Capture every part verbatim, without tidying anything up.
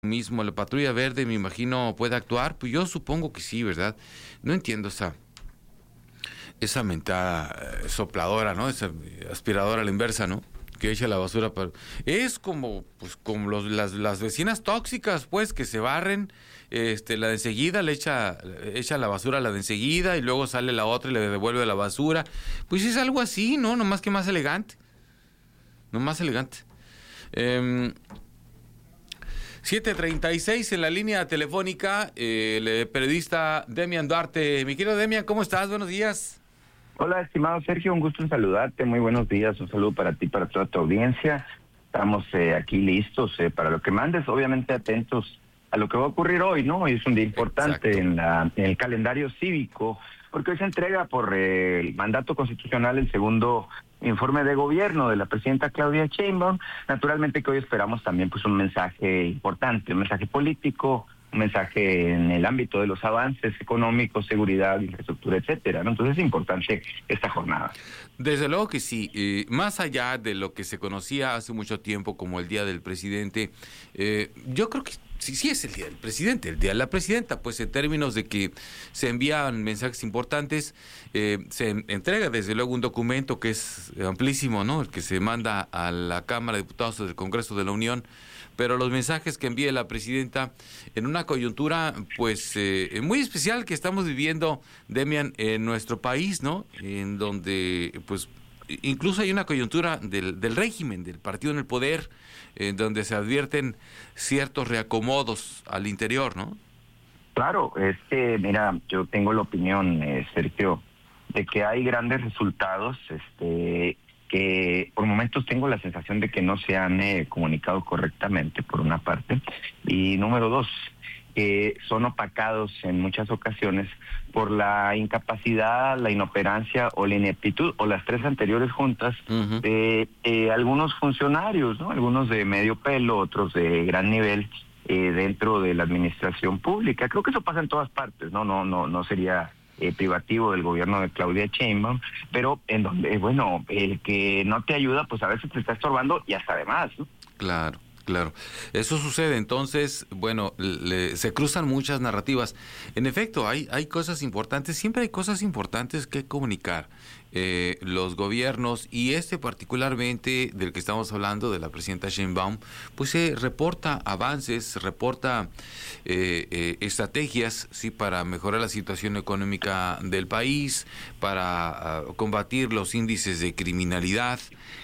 mismo, la patrulla verde, me imagino, puede actuar. Pues yo supongo que sí, ¿verdad? No entiendo esa esa mentada eh, sopladora, ¿no? Esa aspiradora a la inversa, ¿no? Que echa la basura para... Es como, pues, como los, las, las vecinas tóxicas, pues, que se barren, este, la de enseguida le echa, echa la basura a la de enseguida y luego sale la otra y le devuelve la basura. Pues es algo así, ¿no? Nomás que más elegante. No más elegante. Eh, siete treinta y seis en la línea telefónica, eh, el periodista Demian Duarte. Mi querido Demian, ¿cómo estás? Buenos días. Hola, estimado Sergio, un gusto en saludarte. Muy buenos días, un saludo para ti, para toda tu audiencia. Estamos eh, aquí listos eh, para lo que mandes, obviamente atentos a lo que va a ocurrir hoy, ¿no? Hoy es un día importante en, la, en el calendario cívico, porque hoy se entrega por eh, el mandato constitucional el segundo informe de gobierno de la presidenta Claudia Sheinbaum. Naturalmente que hoy esperamos también pues un mensaje importante, un mensaje político, un mensaje en el ámbito de los avances económicos, seguridad, infraestructura, etcétera, ¿no? Entonces es importante esta jornada. Desde luego que sí, eh, más allá de lo que se conocía hace mucho tiempo como el Día del Presidente, eh, yo creo que sí, sí es el Día del Presidente, el Día de la Presidenta, pues en términos de que se envían mensajes importantes, eh, se entrega desde luego un documento que es amplísimo, ¿no? El que se manda a la Cámara de Diputados del Congreso de la Unión, pero los mensajes que envíe la presidenta en una coyuntura pues eh, muy especial que estamos viviendo, Demian, en nuestro país, ¿no? En donde pues incluso hay una coyuntura del, del régimen, del partido en el poder, en donde se advierten ciertos reacomodos al interior, ¿no? Claro, es que, mira, yo tengo la opinión, eh, Sergio, de que hay grandes resultados, este... que por momentos tengo la sensación de que no se han eh, comunicado correctamente, por una parte, y número dos, que son opacados en muchas ocasiones por la incapacidad, la inoperancia o la ineptitud, o las tres anteriores juntas, uh-huh. de eh, algunos funcionarios, ¿no? Algunos de medio pelo, otros de gran nivel, eh, dentro de la administración pública. Creo que eso pasa en todas partes, ¿no? No, no, no sería... Eh, privativo del gobierno de Claudia Sheinbaum, pero en donde, bueno, el que no te ayuda, pues a veces te está estorbando y hasta además, ¿no? Claro, claro. Eso sucede, entonces, bueno, le, se cruzan muchas narrativas. En efecto, hay, hay cosas importantes, siempre hay cosas importantes que comunicar. Eh, los gobiernos, y este particularmente del que estamos hablando, de la presidenta Sheinbaum, pues se eh, reporta avances, reporta eh, eh, estrategias, sí, para mejorar la situación económica del país, para uh, combatir los índices de criminalidad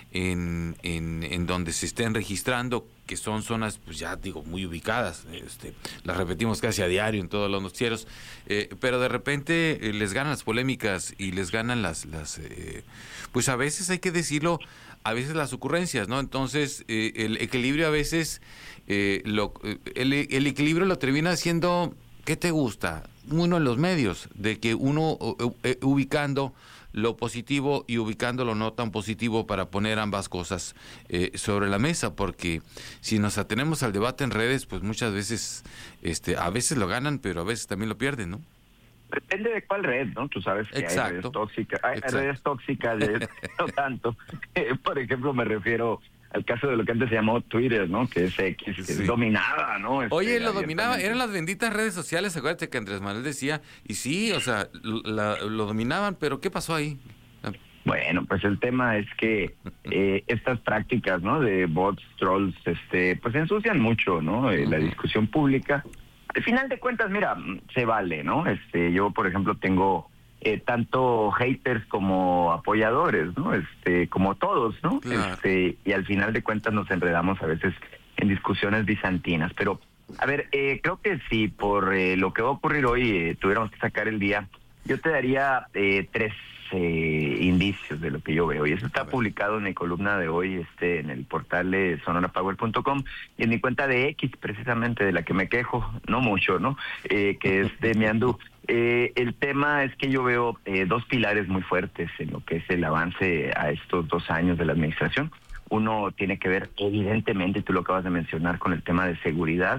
en, en, en donde se estén registrando, que son zonas, pues ya digo, muy ubicadas, este, las repetimos casi a diario en todos los noticieros, eh, pero de repente eh, les ganan las polémicas y les ganan las, las eh, pues a veces hay que decirlo, a veces las ocurrencias, ¿no? Entonces, eh, el equilibrio a veces, eh, lo, el, el equilibrio lo termina haciendo, ¿qué te gusta? Uno en los medios, de que uno uh, uh, ubicando lo positivo y ubicando lo no tan positivo para poner ambas cosas eh, sobre la mesa, porque si nos atenemos al debate en redes, pues muchas veces, este, a veces lo ganan, pero a veces también lo pierden, ¿no? Depende de cuál red, ¿no? Tú sabes que Exacto. hay redes tóxicas, hay Exacto. redes tóxicas, de, no tanto. Eh, por ejemplo, me refiero al caso de lo que antes se llamó Twitter, ¿no? Que es X, que sí. dominaba, ¿no? Este, Oye, lo dominaba, eran las benditas redes sociales, acuérdate que Andrés Manuel decía, y sí, o sea, la, lo dominaban, pero ¿qué pasó ahí? Bueno, pues el tema es que eh, estas prácticas, ¿no? De bots, trolls, este, pues ensucian mucho, ¿no? Eh, la discusión pública. Al final de cuentas, mira, se vale, ¿no? Este, yo, por ejemplo, tengo eh, tanto haters como apoyadores, ¿no? Este, como todos, ¿no? Claro. Este, y al final de cuentas nos enredamos a veces en discusiones bizantinas. Pero, a ver, eh, creo que si por eh, lo que va a ocurrir hoy eh, tuviéramos que sacar el día, yo te daría eh, tres eh, indicios de lo que yo veo. Y eso está publicado en mi columna de hoy, este, en el portal de sonora power punto com y en mi cuenta de X, precisamente, de la que me quejo, no mucho, ¿no? Eh, que es de Miandú. Eh, el tema es que yo veo eh, dos pilares muy fuertes en lo que es el avance a estos dos años de la administración. Uno tiene que ver, evidentemente, tú lo acabas de mencionar, con el tema de seguridad.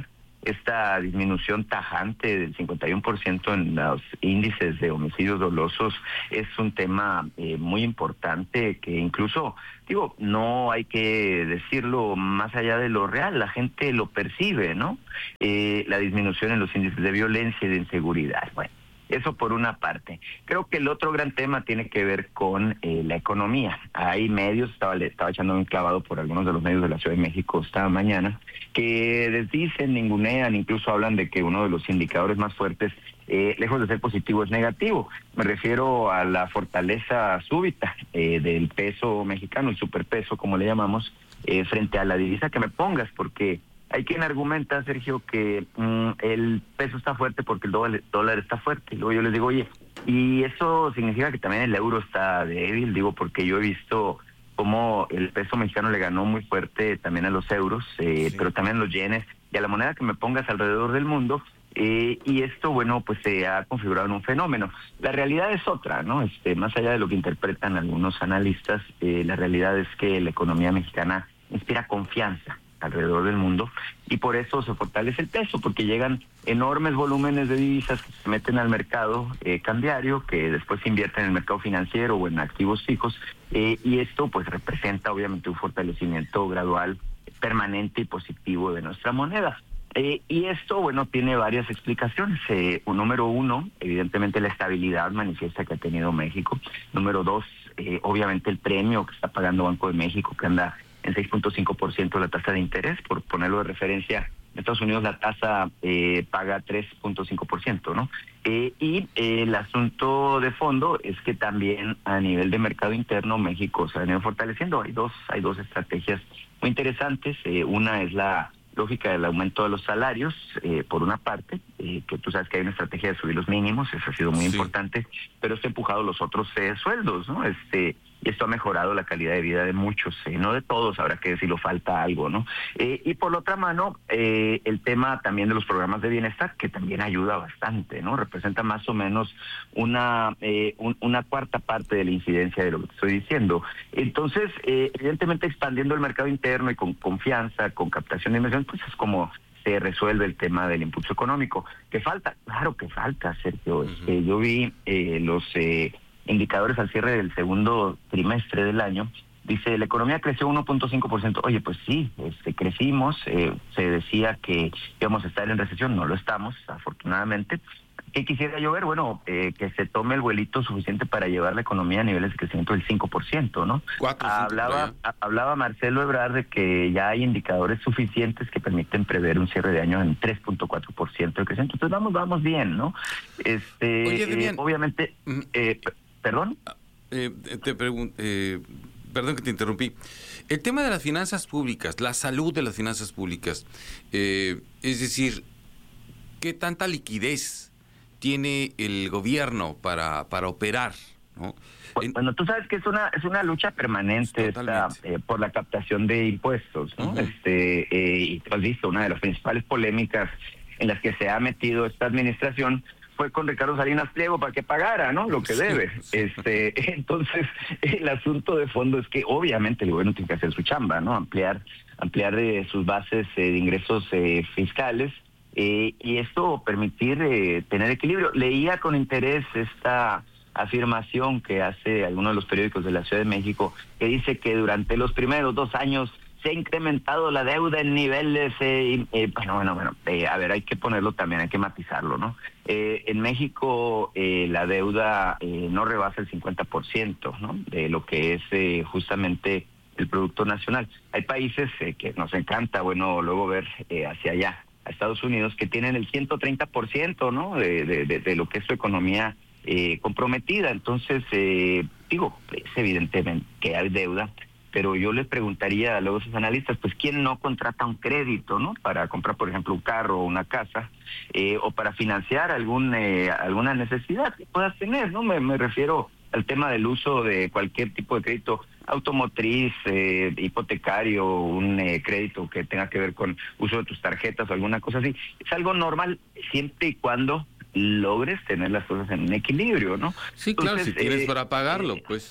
esta disminución tajante del cincuenta y uno por ciento en los índices de homicidios dolosos es un tema eh, muy importante que incluso, digo, no hay que decirlo más allá de lo real, la gente lo percibe, ¿no? Eh, la disminución en los índices de violencia y de inseguridad. Bueno, eso por una parte. Creo que el otro gran tema tiene que ver con eh, la economía. Hay medios, estaba, estaba echando un clavado por algunos de los medios de la Ciudad de México esta mañana, que desdicen, ningunean, incluso hablan de que uno de los indicadores más fuertes, eh, lejos de ser positivo, es negativo. Me refiero a la fortaleza súbita eh, del peso mexicano, el superpeso, como le llamamos, eh, frente a la divisa que me pongas, porque hay quien argumenta, Sergio, que mmm, el peso está fuerte porque el dólar, dólar está fuerte. Y luego yo les digo, oye, ¿y eso significa que también el euro está débil? Digo, porque yo he visto cómo el peso mexicano le ganó muy fuerte también a los euros, eh, sí. pero también a los yenes y a la moneda que me pongas alrededor del mundo. Eh, y esto, bueno, pues se ha configurado en un fenómeno. La realidad es otra, ¿no? Este, más allá de lo que interpretan algunos analistas, eh, la realidad es que la economía mexicana inspira confianza alrededor del mundo y por eso se fortalece el peso, porque llegan enormes volúmenes de divisas que se meten al mercado eh, cambiario, que después se invierten en el mercado financiero o en activos fijos, eh, y esto pues representa obviamente un fortalecimiento gradual, permanente y positivo de nuestra moneda. Eh, y esto, bueno, tiene varias explicaciones. Eh, un, número uno, evidentemente la estabilidad manifiesta que ha tenido México. Número dos, eh, obviamente el premio que está pagando Banco de México, que anda en seis punto cinco por ciento la tasa de interés, por ponerlo de referencia. En Estados Unidos la tasa eh, paga tres punto cinco por ciento, ¿no? Eh, y eh, el asunto de fondo es que también a nivel de mercado interno México se ha venido fortaleciendo. Hay dos, hay dos estrategias muy interesantes. Eh, una es la lógica del aumento de los salarios, eh, por una parte, eh, que tú sabes que hay una estrategia de subir los mínimos, eso ha sido muy sí. importante, pero esto ha empujado los otros eh, sueldos, ¿no? Este y esto ha mejorado la calidad de vida de muchos, eh, no de todos, habrá que decirlo, falta algo, ¿no? Eh, y por la otra mano, eh, el tema también de los programas de bienestar, que también ayuda bastante, ¿no? Representa más o menos una eh, un, una cuarta parte de la incidencia de lo que estoy diciendo. Entonces, eh, evidentemente expandiendo el mercado interno y con confianza, con captación de inversión, pues es como se resuelve el tema del impulso económico. ¿Qué falta? Claro que falta, Sergio. Uh-huh. Este, yo vi eh, los... Eh, indicadores al cierre del segundo trimestre del año, dice, la economía creció uno punto cinco por ciento. Oye, pues sí, este, crecimos, eh, se decía que íbamos a estar en recesión, no lo estamos, afortunadamente. ¿Qué quisiera yo ver? Bueno, eh, que se tome el vuelito suficiente para llevar la economía a niveles de crecimiento del cinco por ciento, ¿no? Cuatro, hablaba, cinco, hablaba Marcelo Ebrard de que ya hay indicadores suficientes que permiten prever un cierre de año en tres punto cuatro por ciento de crecimiento. Entonces vamos, vamos bien, ¿no? Este, Oye, eh, obviamente... Eh, ¿Perdón? Eh, te pregunto, eh, perdón que te interrumpí. El tema de las finanzas públicas, la salud de las finanzas públicas, eh, es decir, ¿qué tanta liquidez tiene el gobierno para, para operar, ¿no? Bueno, tú sabes que es una es una lucha permanente esta, eh, por la captación de impuestos, ¿no? Uh-huh. Este eh, y tú has visto una de las principales polémicas en las que se ha metido esta administración fue con Ricardo Salinas Pliego para que pagara, ¿no? Lo que debe. Sí, sí. Este, entonces, el asunto de fondo es que obviamente el gobierno tiene que hacer su chamba, ¿no? Ampliar, ampliar eh, sus bases eh, de ingresos eh, fiscales eh, y esto permitir eh, tener equilibrio. Leía con interés esta afirmación que hace alguno de los periódicos de la Ciudad de México, que dice que durante los primeros dos años se ha incrementado la deuda en niveles, eh, eh, bueno, bueno, bueno, eh, a ver, hay que ponerlo también, hay que matizarlo, ¿no? Eh, en México eh, la deuda eh, no rebasa el cincuenta por ciento, ¿no? De lo que es eh, justamente el Producto Nacional. Hay países eh, que nos encanta, bueno, luego ver eh, hacia allá, a Estados Unidos, que tienen el ciento treinta por ciento, ¿no? De, de, de, de lo que es su economía eh, comprometida. Entonces, eh, digo, es evidentemente que hay deuda, pero yo les preguntaría a los analistas, pues, ¿quién no contrata un crédito, no? Para comprar, por ejemplo, un carro o una casa, eh, o para financiar algún eh, alguna necesidad que puedas tener, ¿no? Me, me refiero al tema del uso de cualquier tipo de crédito automotriz, eh, hipotecario, un eh, crédito que tenga que ver con uso de tus tarjetas o alguna cosa así. Es algo normal siempre y cuando logres tener las cosas en un equilibrio, ¿no? Sí, claro, Entonces, si tienes eh, para pagarlo, eh, pues...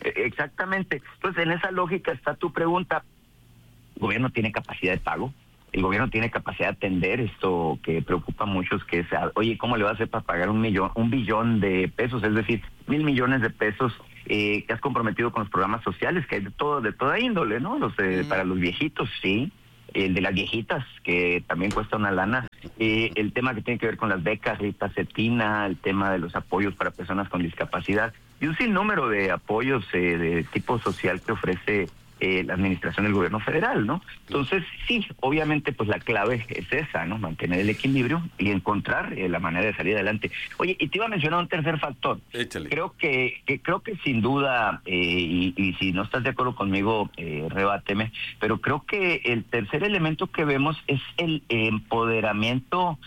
Exactamente. Entonces, en esa lógica está tu pregunta. El gobierno tiene capacidad de pago. el gobierno tiene capacidad de atender esto que preocupa a muchos, que es, oye, ¿cómo le va a hacer para pagar un millón, un billón de pesos? Es decir, mil millones de pesos eh, que has comprometido con los programas sociales, que hay de todo, de toda índole, ¿no? Los de, mm. Para los viejitos, sí. El de las viejitas, que también cuesta una lana. Eh, el tema que tiene que ver con las becas, Rita Cetina, el tema de los apoyos para personas con discapacidad y un sinnúmero de apoyos eh, de tipo social que ofrece eh, la administración del gobierno federal, ¿no? Entonces, sí, obviamente, pues la clave es esa, ¿no? Mantener el equilibrio y encontrar eh, la manera de salir adelante. Oye, y te iba a mencionar un tercer factor. Échale. Creo que, que creo que sin duda, eh, y, y si no estás de acuerdo conmigo, eh, rebáteme, pero creo que el tercer elemento que vemos es el empoderamiento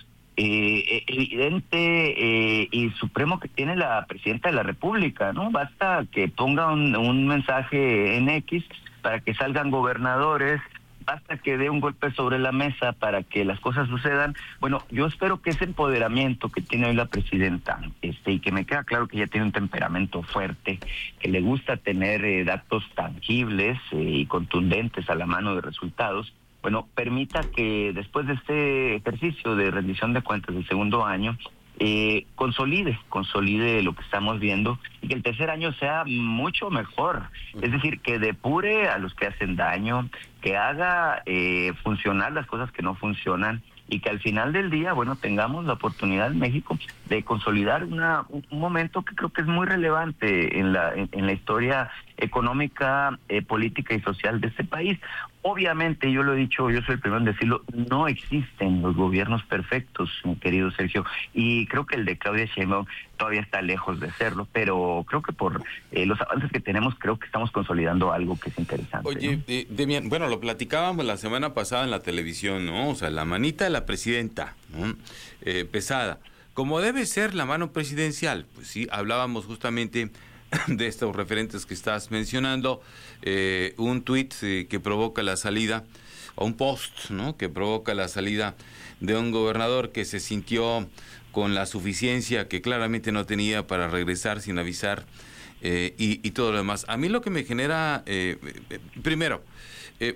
Eh, evidente eh, y supremo que tiene la presidenta de la República, ¿no? Basta que ponga un, un mensaje en X para que salgan gobernadores, basta que dé un golpe sobre la mesa para que las cosas sucedan. Bueno, yo espero que ese empoderamiento que tiene hoy la presidenta, este, y que me queda claro que ella tiene un temperamento fuerte, que le gusta tener eh, datos tangibles eh, y contundentes a la mano de resultados, bueno, permita que después de este ejercicio de rendición de cuentas del segundo año, eh, consolide, consolide lo que estamos viendo y que el tercer año sea mucho mejor. Es decir, que depure a los que hacen daño, que haga eh, funcionar las cosas que no funcionan y que al final del día, bueno, tengamos la oportunidad en México de consolidar una, un momento que creo que es muy relevante en la, en, en la historia económica, eh, política y social de este país. Obviamente, yo lo he dicho, yo soy el primero en decirlo, no existen los gobiernos perfectos, mi querido Sergio, y creo que el de Claudia Sheinbaum todavía está lejos de serlo, pero creo que por eh, los avances que tenemos, creo que estamos consolidando algo que es interesante. Oye, ¿no? eh, Demian, bueno, lo platicábamos la semana pasada en la televisión, ¿no? O sea, la manita de la presidenta, ¿no? eh, pesada, como debe ser la mano presidencial. Pues sí, hablábamos justamente de estos referentes que estás mencionando, eh, un tuit eh, que provoca la salida, o un post, ¿no? Que provoca la salida de un gobernador que se sintió con la suficiencia que claramente no tenía para regresar sin avisar, eh, y, y todo lo demás. A mí lo que me genera, eh, eh, primero, eh,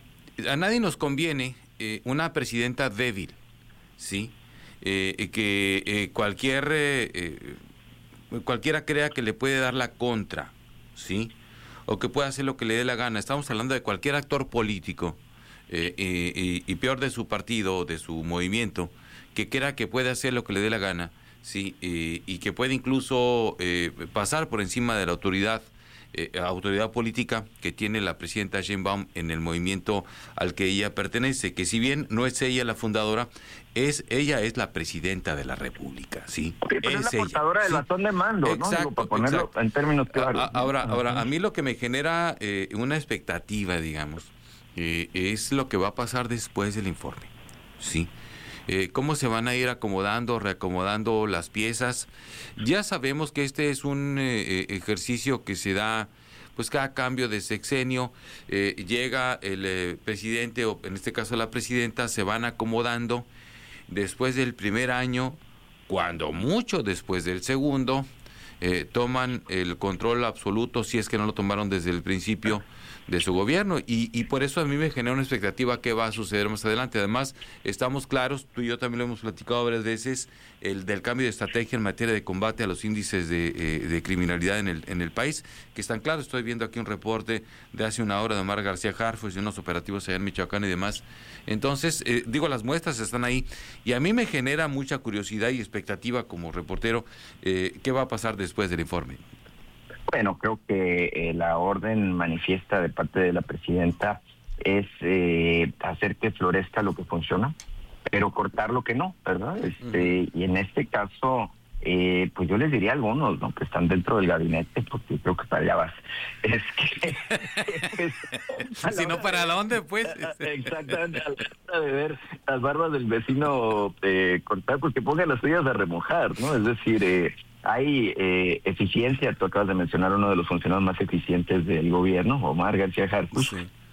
a nadie nos conviene eh, una presidenta débil, ¿sí? Eh, que eh, cualquier... Eh, eh, cualquiera crea que le puede dar la contra, ¿sí? O que puede hacer lo que le dé la gana. Estamos hablando de cualquier actor político, eh, eh, y, y peor de su partido o de su movimiento, que crea que puede hacer lo que le dé la gana, ¿sí? Eh, y que puede incluso eh, pasar por encima de la autoridad, eh, autoridad política que tiene la presidenta Sheinbaum en el movimiento al que ella pertenece, que si bien no es ella la fundadora, es ella es la presidenta de la República, ¿sí? Okay, pero es, es la ella, portadora del ¿sí? bastón de mando, exacto, ¿no? Digo, para ponerlo exacto. en términos claros. A, ahora, ahora, a mí lo que me genera eh, una expectativa, digamos, eh, es lo que va a pasar después del informe, ¿sí? Eh, cómo se van a ir acomodando, reacomodando las piezas. Ya sabemos que este es un eh, ejercicio que se da, pues cada cambio de sexenio, eh, llega el eh, presidente, o en este caso la presidenta, se van acomodando. Después del primer año, cuando mucho después del segundo, eh, toman el control absoluto, si es que no lo tomaron desde el principio, de su gobierno, y, y por eso a mí me genera una expectativa que va a suceder más adelante. Además, estamos claros, tú y yo también lo hemos platicado varias veces, el del cambio de estrategia en materia de combate a los índices de, eh, de criminalidad en el, en el país, que están claros. Estoy viendo aquí un reporte de hace una hora de Omar García Harfuch, de unos operativos allá en Michoacán y demás. Entonces, eh, digo, las muestras están ahí, y a mí me genera mucha curiosidad y expectativa como reportero, eh, ¿qué va a pasar después del informe? Bueno, creo que eh, la orden manifiesta de parte de la presidenta es eh, hacer que florezca lo que funciona, pero cortar lo que no, ¿verdad? Este, uh-huh. Y en este caso, eh, pues yo les diría a algunos, ¿no?, que están dentro del gabinete, porque creo que para allá vas. Es que... es, si no, ¿para dónde, pues? Exactamente, a la hora de ver las barbas del vecino eh, cortar, porque pongan las suyas a remojar, ¿no? Es decir... Eh, Hay eh, eficiencia, tú acabas de mencionar uno de los funcionarios más eficientes del gobierno, Omar García Harfuch, sí.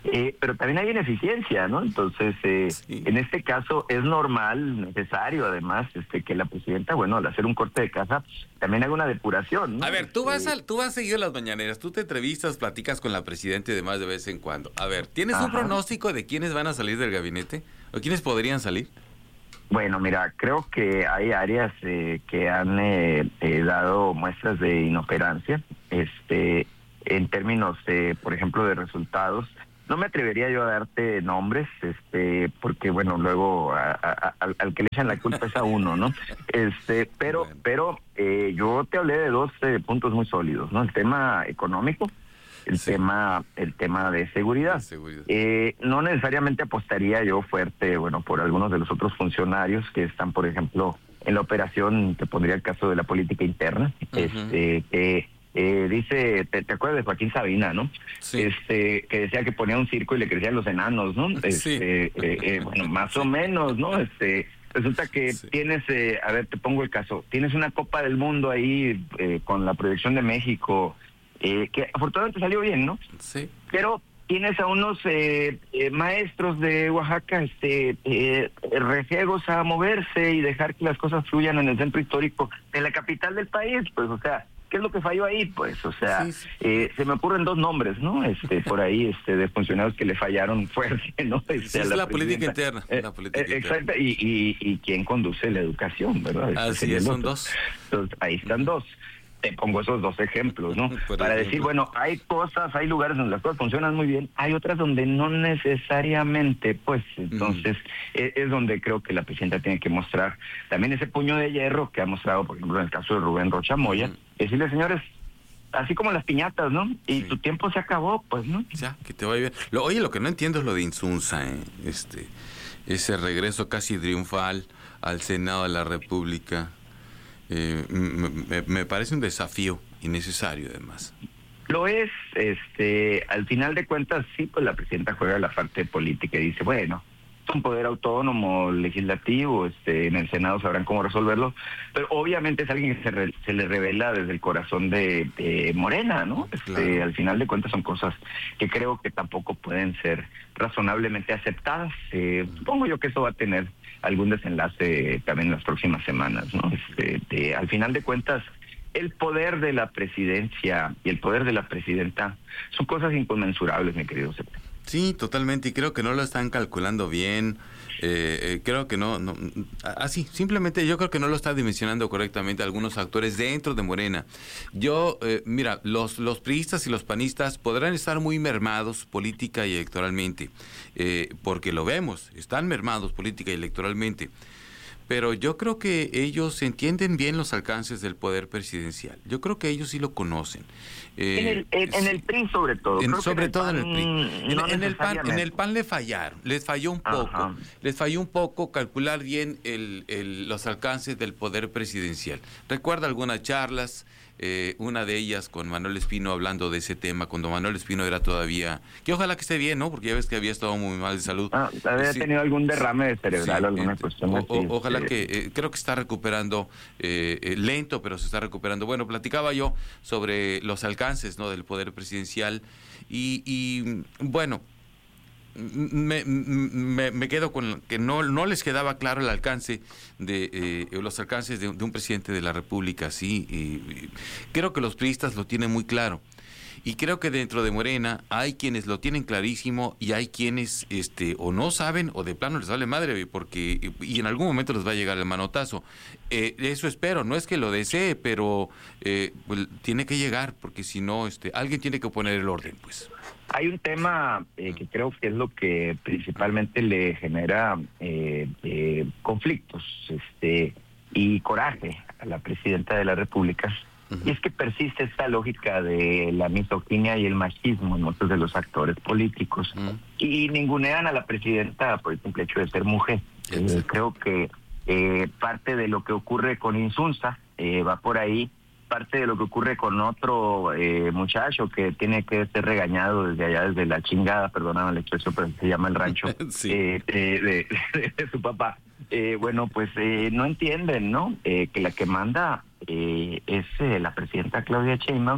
Eh, pero también hay ineficiencia, ¿no? Entonces, eh, sí. en este caso es normal, necesario además, este que la presidenta, bueno, al hacer un corte de caja, también haga una depuración, ¿no? A ver, tú vas a, tú vas a seguir las mañaneras, tú te entrevistas, platicas con la presidenta y demás de vez en cuando. A ver, ¿tienes Ajá. un pronóstico de quiénes van a salir del gabinete? ¿O quiénes podrían salir? Bueno, mira, creo que hay áreas eh, que han eh, eh, dado muestras de inoperancia, este, en términos, de, por ejemplo, de resultados. No me atrevería yo a darte nombres, este, porque bueno, luego a, a, a, al que le echan la culpa es a uno, ¿no? Este, pero, bueno. pero eh, yo te hablé de dos eh, puntos muy sólidos, ¿no? El tema económico, el sí. tema, el tema de seguridad. De seguridad. Eh, no necesariamente apostaría yo fuerte, bueno, por algunos de los otros funcionarios que están, por ejemplo, en la operación, te pondría el caso de la política interna, uh-huh. este, que Eh, dice, te, te acuerdas de Joaquín Sabina, ¿no? Sí. Este, que decía que ponía un circo y le crecían los enanos, ¿no? Este, sí. eh, eh, bueno, más o menos, ¿no? Este, resulta que sí. tienes, eh, a ver, te pongo el caso, tienes una Copa del Mundo ahí eh, con la proyección de México, eh, que afortunadamente salió bien, ¿no? Sí. Pero tienes a unos eh, eh, maestros de Oaxaca, este, eh, reciegos a moverse y dejar que las cosas fluyan en el centro histórico de la capital del país, pues, o sea, ¿qué es lo que falló ahí? Pues, o sea, sí, sí. Eh, se me ocurren dos nombres, ¿no? Este, por ahí, este, de funcionarios que le fallaron fuerte, ¿no? Este, sí, es la, la política interna. Eh, la política eh, exacto, y, y, y quién conduce la educación, ¿verdad? Así es, son dos. Entonces, ahí están dos. Te pongo esos dos ejemplos, ¿no? Para decir, bueno, hay cosas, hay lugares donde las cosas funcionan muy bien, hay otras donde no necesariamente, pues, entonces mm. es, es donde creo que la presidenta tiene que mostrar también ese puño de hierro que ha mostrado, por ejemplo, en el caso de Rubén Rocha Moya, mm. decirle, señores, así como las piñatas, ¿no? Y sí. tu tiempo se acabó, pues, ¿no? Ya, que te vaya bien. Lo, oye, lo que no entiendo es lo de Insunza, ¿eh? Este, ese regreso casi triunfal al Senado de la República. Eh, me, me parece un desafío innecesario, además. Lo es, este, al final de cuentas, sí, pues la presidenta juega la parte política y dice, bueno, es un poder autónomo, legislativo, este, en el Senado sabrán cómo resolverlo, pero obviamente es alguien que se, re, se le revela desde el corazón de, de Morena, ¿no? Este, claro. Al final de cuentas son cosas que creo que tampoco pueden ser razonablemente aceptadas. Eh, supongo yo que eso va a tener algún desenlace también en las próximas semanas, ¿no? Este, de, al final de cuentas, el poder de la presidencia y el poder de la presidenta son cosas inconmensurables, mi querido Cepeda. Sí, totalmente, y creo que no lo están calculando bien, eh, eh, creo que no, no, así, simplemente yo creo que no lo está dimensionando correctamente algunos actores dentro de Morena. Yo, eh, mira, los, los priistas y los panistas podrán estar muy mermados política y electoralmente, eh, porque lo vemos, están mermados política y electoralmente. Pero yo creo que ellos entienden bien los alcances del poder presidencial. Yo creo que ellos sí lo conocen. Eh, en, el, en, en el P R I sobre todo. En, creo sobre en todo PAN, en el P R I. En, no en, el PAN, en el PAN le fallaron, les falló un poco. Ajá. Les falló un poco calcular bien el, el, los alcances del poder presidencial. Recuerda algunas charlas, eh, una de ellas con Manuel Espino hablando de ese tema, cuando Manuel Espino era todavía... Que ojalá que esté bien, ¿no? Porque ya ves que había estado muy mal de salud. Ah, había sí. tenido algún derrame cerebral, sí, alguna eh, cuestión o, así. O, ojalá que... Eh, creo que está recuperando eh, eh, lento, pero se está recuperando. Bueno, platicaba yo sobre los alcances, ¿no?, del poder presidencial y, y bueno... Me, me, me quedo con que no, no les quedaba claro el alcance de eh, los alcances de, de un presidente de la República, sí. Y, y creo que los priistas lo tienen muy claro. Y creo que dentro de Morena hay quienes lo tienen clarísimo y hay quienes este o no saben o de plano les vale madre porque y en algún momento les va a llegar el manotazo. Eh, eso espero, no es que lo desee, pero eh, pues, tiene que llegar porque si no este alguien tiene que poner el orden, pues. Hay un tema eh, que creo que es lo que principalmente le genera eh, eh, conflictos este y coraje a la presidenta de la República. Uh-huh. Y es que persiste esta lógica de la misoginia y el machismo en muchos de los actores políticos. Uh-huh. Y ningunean a la presidenta por el simple hecho de ser mujer. Eh, creo que eh, parte de lo que ocurre con Insunza eh, va por ahí. Parte de lo que ocurre con otro eh, muchacho que tiene que ser regañado desde allá, desde la chingada, perdóname la expresión, pero se llama el rancho, sí. eh, eh, de, de, de su papá. Eh, bueno, pues eh, no entienden, ¿no? Eh, que la que manda eh, es eh, la presidenta Claudia Sheinbaum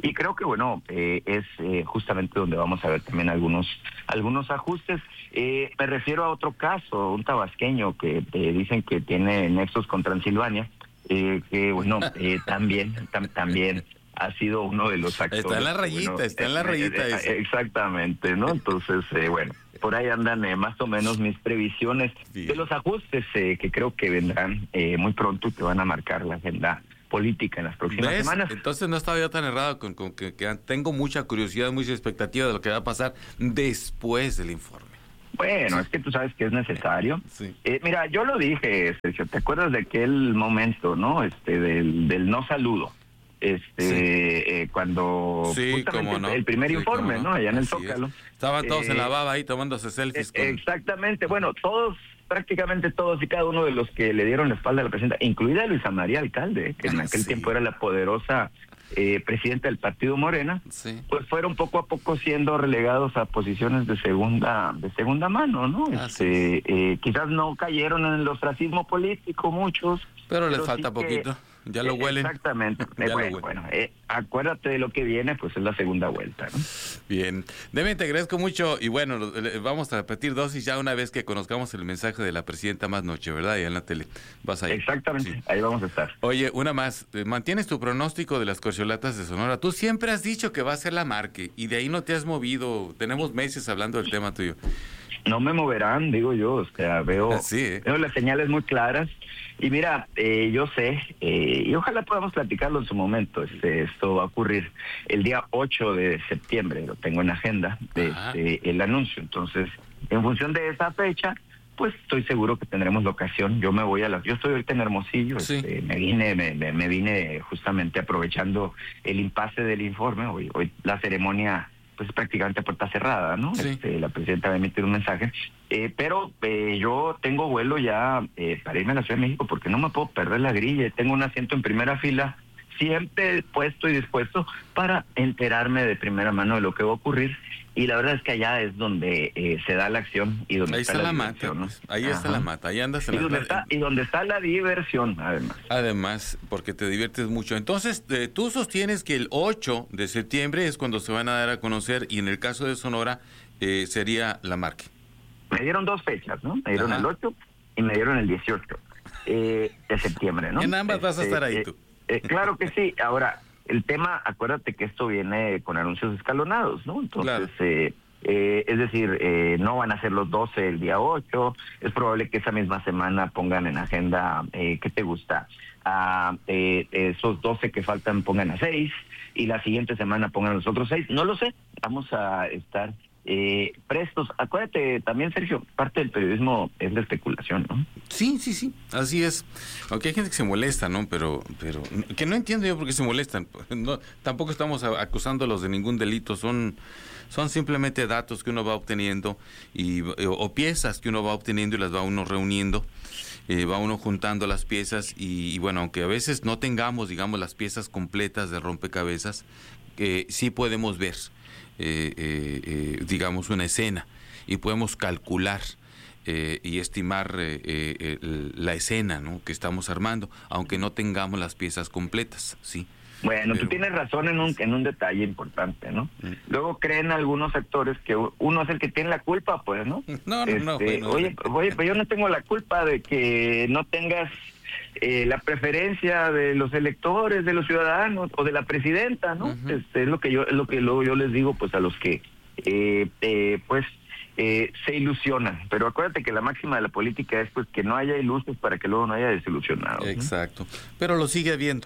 Y creo que, bueno, eh, es eh, justamente donde vamos a ver también algunos algunos ajustes. Eh, me refiero a otro caso, un tabasqueño que eh, dicen que tiene nexos con Transilvania, eh, que, bueno, eh, también, tam, también ha sido uno de los actores. Está en la rayita, bueno, está en la rayita. Eh, eh, exactamente, ¿no? Entonces, eh, bueno, por ahí andan eh, más o menos mis previsiones Bien. de los ajustes eh, que creo que vendrán eh, muy pronto y que van a marcar la agenda política en las próximas ¿Ves? semanas. Entonces no estaba yo tan errado con, con que, que tengo mucha curiosidad, mucha expectativa de lo que va a pasar después del informe. Bueno, sí. es que tú sabes que es necesario. Sí. Eh, mira, yo lo dije, Sergio, ¿te acuerdas de aquel momento, no? Este, del, del no saludo. Este, sí. eh, cuando sí, justamente no. el primer sí, informe, no. ¿no? Allá en el Así Zócalo. Es. Estaban todos eh, en la baba ahí tomándose selfies. Eh, con... Exactamente, bueno, todos, prácticamente todos y cada uno de los que le dieron la espalda a la presidenta, incluida Luisa María Alcalde, que en aquel sí. tiempo era la poderosa eh, presidenta del partido Morena, sí. pues fueron poco a poco siendo relegados a posiciones de segunda de segunda mano, ¿no? Este, eh, quizás no cayeron en el ostracismo político muchos. Pero les falta sí poquito. Que... Ya lo huelen. Exactamente. ya bueno, lo bueno eh, acuérdate de lo que viene, pues es la segunda vuelta, ¿no? Bien. Demian, te agradezco mucho y bueno, vamos a repetir dosis ya una vez que conozcamos el mensaje de la presidenta más noche, ¿verdad? Ya en la tele. Vas ahí. Exactamente, sí. Ahí vamos a estar. Oye, una más. ¿Mantienes tu pronóstico de las corcholatas de Sonora? Tú siempre has dicho que va a ser la Marque y de ahí no te has movido. Tenemos meses hablando del tema tuyo. No me moverán, digo yo, o sea, veo, sí, ¿eh? veo las señales muy claras. Y mira, eh, yo sé, eh, y ojalá podamos platicarlo en su momento, este, esto va a ocurrir el día ocho de septiembre, lo tengo en agenda, de, este, el anuncio. Entonces, en función de esa fecha, pues estoy seguro que tendremos la ocasión. Yo me voy a la... Yo estoy ahorita en Hermosillo, sí. este, me vine me, me, me vine justamente aprovechando el impasse del informe. Hoy, hoy la ceremonia... pues prácticamente puerta cerrada, ¿no? Sí. Este, la presidenta va a emitir un mensaje, eh, pero eh, yo tengo vuelo ya eh, para irme a la Ciudad de México porque no me puedo perder la grilla, tengo un asiento en primera fila, siempre puesto y dispuesto para enterarme de primera mano de lo que va a ocurrir, y la verdad es que allá es donde eh, se da la acción y donde ahí está, está la, la mata, ¿no? Pues, ahí Ajá. está la mata, ahí andas en y la donde está y donde está la diversión, además. Además, porque te diviertes mucho. Entonces, eh, tú sostienes que el ocho de septiembre es cuando se van a dar a conocer, y en el caso de Sonora eh, sería la Marque. Me dieron dos fechas, ¿no? Me dieron Ajá. el ocho y me dieron el dieciocho eh, de septiembre, ¿no? En ambas este, vas a estar ahí eh, tú. Eh, claro que sí. Ahora, el tema, acuérdate que esto viene con anuncios escalonados, ¿no? Entonces, claro. eh, eh, es decir, eh, no van a ser los doce el día ocho, es probable que esa misma semana pongan en agenda, eh, ¿qué te gusta? Ah, eh, esos doce que faltan pongan a seis, y la siguiente semana pongan los otros seis, no lo sé, vamos a estar... Eh, prestos. Acuérdate también, Sergio, parte del periodismo es la especulación, ¿no? Sí, sí, sí, así es. Aunque hay gente que se molesta, ¿no? Pero, pero que no entiendo yo por qué se molestan. No, tampoco estamos acusándolos de ningún delito, son, son simplemente datos que uno va obteniendo y o piezas que uno va obteniendo y las va uno reuniendo. Eh, va uno juntando las piezas y, y bueno, aunque a veces no tengamos, digamos, las piezas completas de rompecabezas, eh, sí podemos ver. Eh, eh, eh, digamos una escena y podemos calcular eh, y estimar eh, eh, la escena, ¿no?, que estamos armando, aunque no tengamos las piezas completas, sí. Bueno, Pero... tú tienes razón en un en un detalle importante, ¿no? Mm. Luego creen algunos actores que uno es el que tiene la culpa, pues, ¿no? No, no, este, no. Bueno, oye, oye, pero yo no tengo la culpa de que no tengas Eh, la preferencia de los electores, de los ciudadanos o de la presidenta, ¿no? Uh-huh. Este, es lo que yo es lo que luego yo les digo, pues, a los que eh, eh, pues eh, se ilusionan. Pero acuérdate que la máxima de la política es pues que no haya ilusos para que luego no haya desilusionados. Exacto. ¿No? Pero lo sigue habiendo.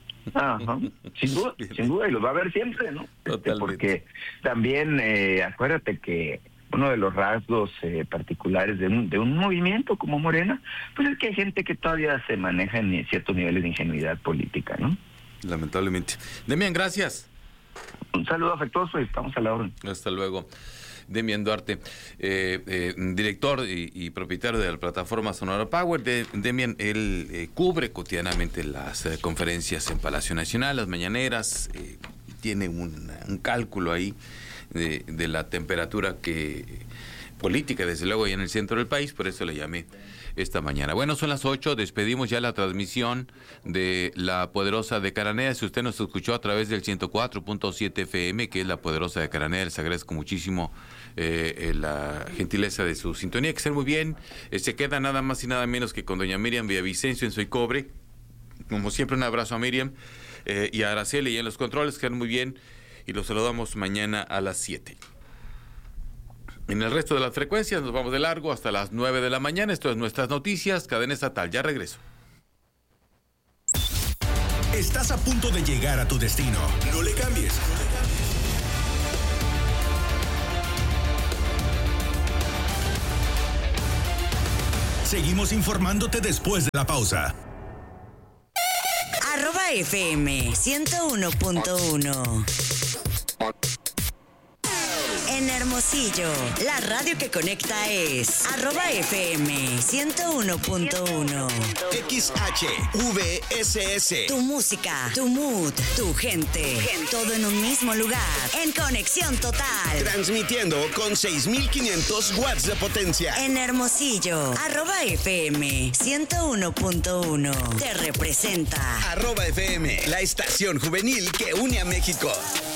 Ajá. Sin duda, sin duda, y los va a haber siempre, ¿no? Este, porque también eh, acuérdate que uno de los rasgos eh, particulares de un, de un movimiento como Morena, pues es que hay gente que todavía se maneja en ciertos niveles de ingenuidad política, ¿no? Lamentablemente. Demian, gracias. Un saludo afectuoso y estamos a la orden. Hasta luego. Demian Duarte, eh, eh, director y, y propietario de la plataforma Sonora Power. De, Demian, él eh, cubre cotidianamente las eh, conferencias en Palacio Nacional, las mañaneras, eh, tiene un, un cálculo ahí De, de la temperatura que política, desde luego, ahí en el centro del país, por eso le llamé esta mañana. Bueno, son las ocho, despedimos ya la transmisión de La Poderosa de Cananea. Si usted nos escuchó a través del ciento cuatro punto siete F M, que es La Poderosa de Cananea, les agradezco muchísimo eh, eh, la gentileza de su sintonía, que estén muy bien. Eh, se queda nada más y nada menos que con doña Miriam Villavicencio en Soy Cobre. Como siempre, un abrazo a Miriam eh, y a Araceli y en los controles, que quedan muy bien, y los saludamos mañana a las siete. En el resto de las frecuencias nos vamos de largo hasta las nueve de la mañana. Esto es Nuestras Noticias, cadena estatal. Ya regreso. Estás a punto de llegar a tu destino. No le cambies. Seguimos informándote después de la pausa. Arroba F M ciento uno punto uno. En Hermosillo, la radio que conecta es arroba F M ciento uno punto uno. X H V S S. Tu música, tu mood, tu gente, todo en un mismo lugar, en conexión total. Transmitiendo con seis mil quinientos watts de potencia. En Hermosillo, arroba F M ciento uno punto uno. Te representa. Arroba F M, la estación juvenil que une a México.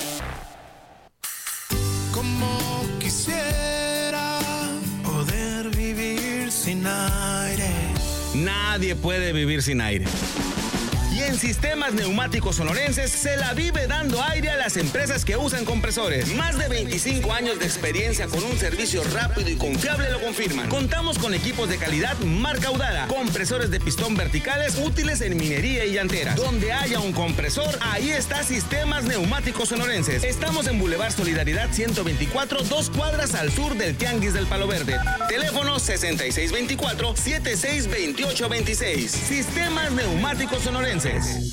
Como quisiera poder vivir sin aire. Nadie puede vivir sin aire. Y en Sistemas Neumáticos Sonorenses se la vive dando aire a las empresas que usan compresores. Más de veinticinco años de experiencia con un servicio rápido y confiable lo confirman. Contamos con equipos de calidad marca Audara, compresores de pistón verticales útiles en minería y llantera. Donde haya un compresor, ahí está Sistemas Neumáticos Sonorenses. Estamos en Boulevard Solidaridad ciento veinticuatro, dos cuadras al sur del Tianguis del Palo Verde. Teléfono sesenta y seis veinticuatro, setenta y seis veintiocho veintiséis. Sistemas Neumáticos Sonorenses.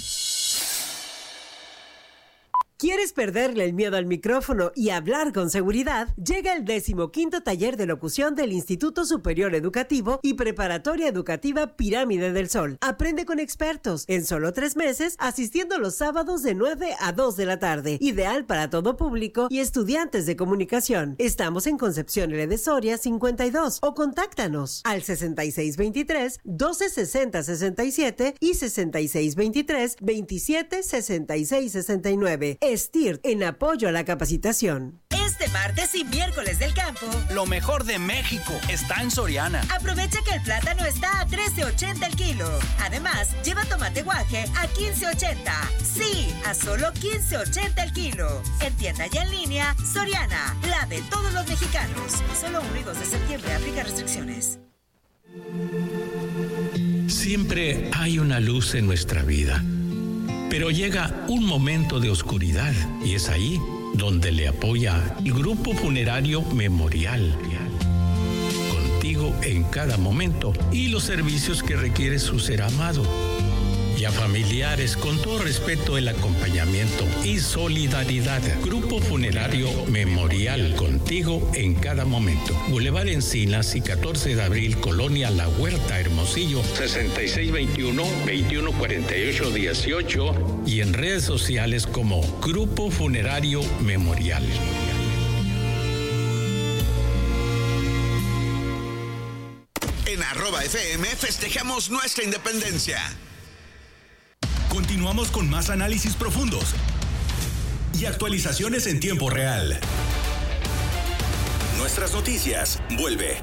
¿Quieres perderle el miedo al micrófono y hablar con seguridad? Llega el decimoquinto taller de locución del Instituto Superior Educativo y Preparatoria Educativa Pirámide del Sol. Aprende con expertos en solo tres meses, asistiendo los sábados de nueve a dos de la tarde. Ideal para todo público y estudiantes de comunicación. Estamos en Concepción L. de Soria cincuenta y dos o contáctanos al sesenta y seis veintitrés, doce sesenta sesenta y siete y sesenta y seis veintitrés, veintisiete sesenta y seis sesenta y nueve. S T I R T en apoyo a la capacitación. Este martes y miércoles del campo, lo mejor de México está en Soriana. Aprovecha que el plátano está a trece ochenta el kilo. Además, lleva tomate guaje a quince ochenta. Sí, a solo quince ochenta el kilo. En tienda y en línea, Soriana, la de todos los mexicanos. Solo uno y dos de septiembre, aplica restricciones. Siempre hay una luz en nuestra vida, pero llega un momento de oscuridad y es ahí donde le apoya el Grupo Funerario Memorial. Contigo en cada momento y los servicios que requiere su ser amado. Y a familiares, con todo respeto, el acompañamiento y solidaridad. Grupo Funerario Memorial, contigo en cada momento. Boulevard Encinas y catorce de abril, Colonia La Huerta, Hermosillo, sesenta y seis veintiuno, veintiuno cuarenta y ocho dieciocho. Y en redes sociales como Grupo Funerario Memorial. En arroba F M festejamos nuestra independencia. Continuamos con más análisis profundos y actualizaciones en tiempo real. Nuestras Noticias vuelve.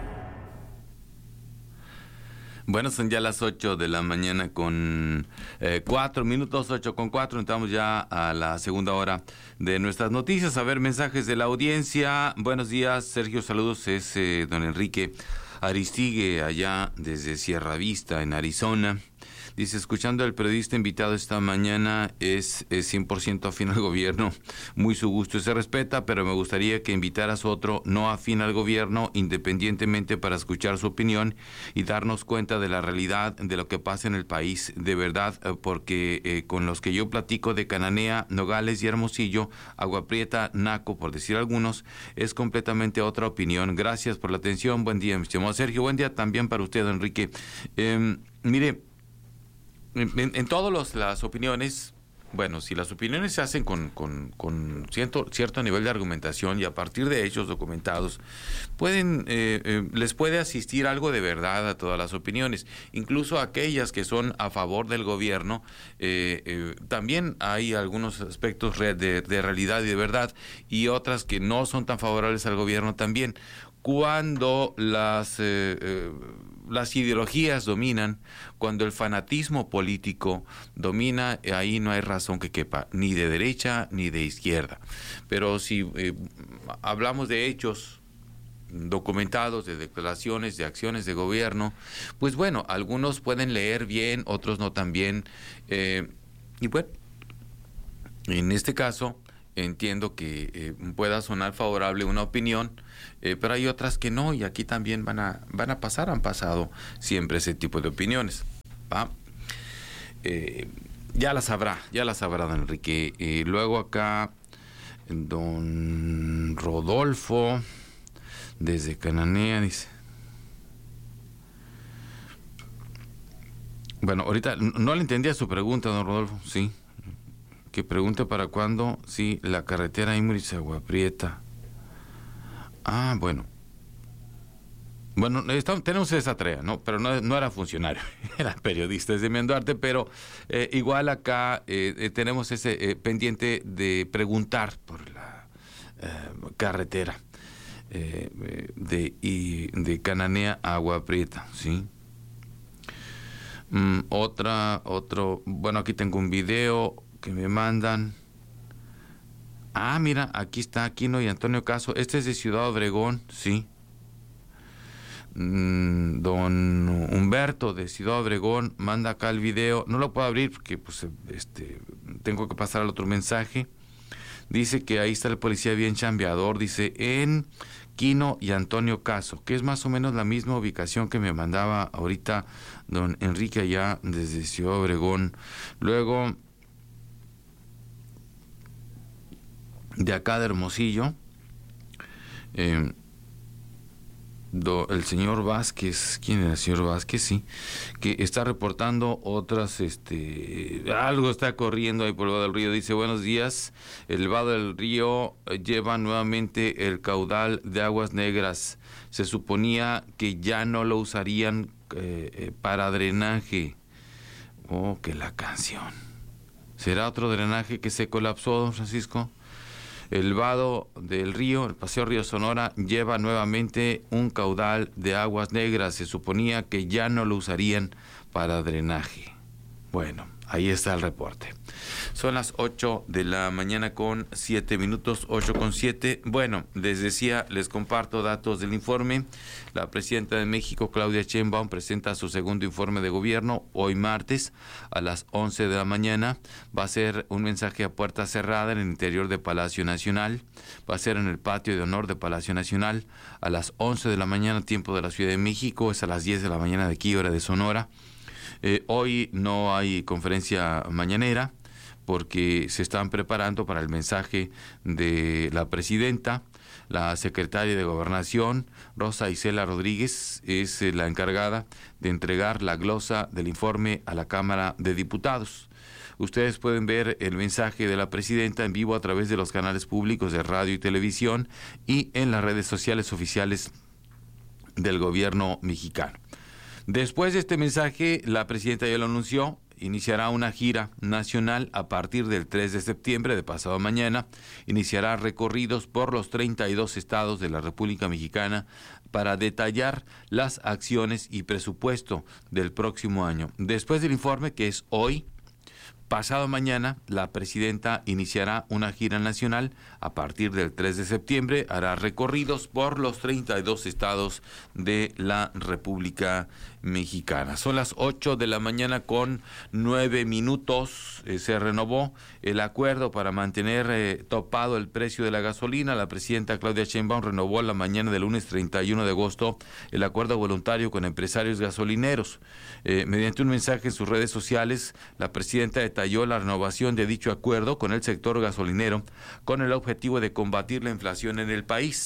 Bueno, son ya las ocho de la mañana con eh, cuatro minutos, ocho con cuatro. Entramos ya a la segunda hora de Nuestras Noticias. A ver, mensajes de la audiencia. Buenos días, Sergio, saludos. Es eh, don Enrique Aristigue, allá desde Sierra Vista, en Arizona. Dice, escuchando al periodista invitado esta mañana, es, es cien por ciento afín al gobierno, muy su gusto y se respeta, pero me gustaría que invitaras otro no afín al gobierno, independientemente, para escuchar su opinión y darnos cuenta de la realidad de lo que pasa en el país, de verdad, porque eh, con los que yo platico de Cananea, Nogales y Hermosillo, Agua Prieta, Naco, por decir algunos, es completamente otra opinión. Gracias por la atención, buen día, mi estimado Sergio, buen día también para usted, Enrique. Eh, mire, En, en, en todas las opiniones bueno, si las opiniones se hacen con, con, con cierto, cierto nivel de argumentación y a partir de hechos documentados, pueden eh, eh, les puede asistir algo de verdad a todas las opiniones, incluso aquellas que son a favor del gobierno. Eh, eh, también hay algunos aspectos de, de realidad y de verdad, y otras que no son tan favorables al gobierno también. Cuando las eh, eh, las ideologías dominan, cuando el fanatismo político domina, ahí no hay razón que quepa, ni de derecha ni de izquierda. Pero si eh, hablamos de hechos documentados, de declaraciones, de acciones de gobierno, pues bueno, algunos pueden leer bien, otros no tan bien. Eh, y bueno, en este caso, entiendo que eh, pueda sonar favorable una opinión, eh, pero hay otras que no, y aquí también van a van a pasar, han pasado siempre ese tipo de opiniones, ¿va? Eh, ya las sabrá, ya las sabrá, don Enrique. Eh, luego acá, don Rodolfo, desde Cananea, dice... Bueno, ahorita no le entendía su pregunta, don Rodolfo, sí. Que pregunte para cuándo, sí, la carretera Imuris-Agua Prieta. Ah, bueno. Bueno, estamos, tenemos esa tarea, ¿no? Pero no, no era funcionario, era periodista desde Menduarte, pero eh, igual acá eh, tenemos ese eh, pendiente de preguntar por la eh, carretera eh, de, y, de Cananea a Agua Prieta, ¿sí? Mm, otra, otro, bueno, aquí tengo un video que me mandan. Ah, mira, aquí está Aquino y Antonio Caso. Este es de Ciudad Obregón, sí. Mm, don Humberto de Ciudad Obregón manda acá el video. No lo puedo abrir porque pues este tengo que pasar al otro mensaje. Dice que ahí está el policía bien chambeador. Dice en Quino y Antonio Caso, que es más o menos la misma ubicación que me mandaba ahorita don Enrique allá desde Ciudad Obregón. Luego, de acá de Hermosillo, eh, do, el señor Vázquez, ¿quién era el señor Vázquez? Sí, que está reportando otras, este, algo está corriendo ahí por el Vado del Río. Dice, buenos días, el Vado del Río lleva nuevamente el caudal de aguas negras. Se suponía que ya no lo usarían eh, eh, para drenaje. Oh, que la canción. ¿Será otro drenaje que se colapsó, don Francisco? El Vado del Río, el Paseo Río Sonora, lleva nuevamente un caudal de aguas negras. Se suponía que ya no lo usarían para drenaje. Bueno, ahí está el reporte. Son las ocho de la mañana con siete minutos, ocho con siete. Bueno, les decía, les comparto datos del informe. La presidenta de México, Claudia Sheinbaum, presenta su segundo informe de gobierno hoy martes a las once de la mañana. Va a ser un mensaje a puerta cerrada en el interior de Palacio Nacional. Va a ser en el patio de honor de Palacio Nacional a las once de la mañana, tiempo de la Ciudad de México. Es a las diez de la mañana de aquí, hora de Sonora. Eh, hoy no hay conferencia mañanera porque se están preparando para el mensaje de la presidenta. La secretaria de Gobernación, Rosa Isela Rodríguez, es eh, la encargada de entregar la glosa del informe a la Cámara de Diputados. Ustedes pueden ver el mensaje de la presidenta en vivo a través de los canales públicos de radio y televisión y en las redes sociales oficiales del gobierno mexicano. Después de este mensaje, la presidenta ya lo anunció, iniciará una gira nacional a partir del tres de septiembre de pasado mañana. Iniciará recorridos por los treinta y dos estados de la República Mexicana para detallar las acciones y presupuesto del próximo año. Después del informe, que es hoy, pasado mañana, la presidenta iniciará una gira nacional a partir del tres de septiembre. Hará recorridos por los treinta y dos estados de la República Mexicana. Son las ocho de la mañana con nueve minutos. Eh, se renovó el acuerdo para mantener eh, topado el precio de la gasolina. La presidenta Claudia Sheinbaum renovó la mañana del lunes treinta y uno de agosto el acuerdo voluntario con empresarios gasolineros. Eh, mediante un mensaje en sus redes sociales, la presidenta detalló la renovación de dicho acuerdo con el sector gasolinero con el objetivo de combatir la inflación en el país.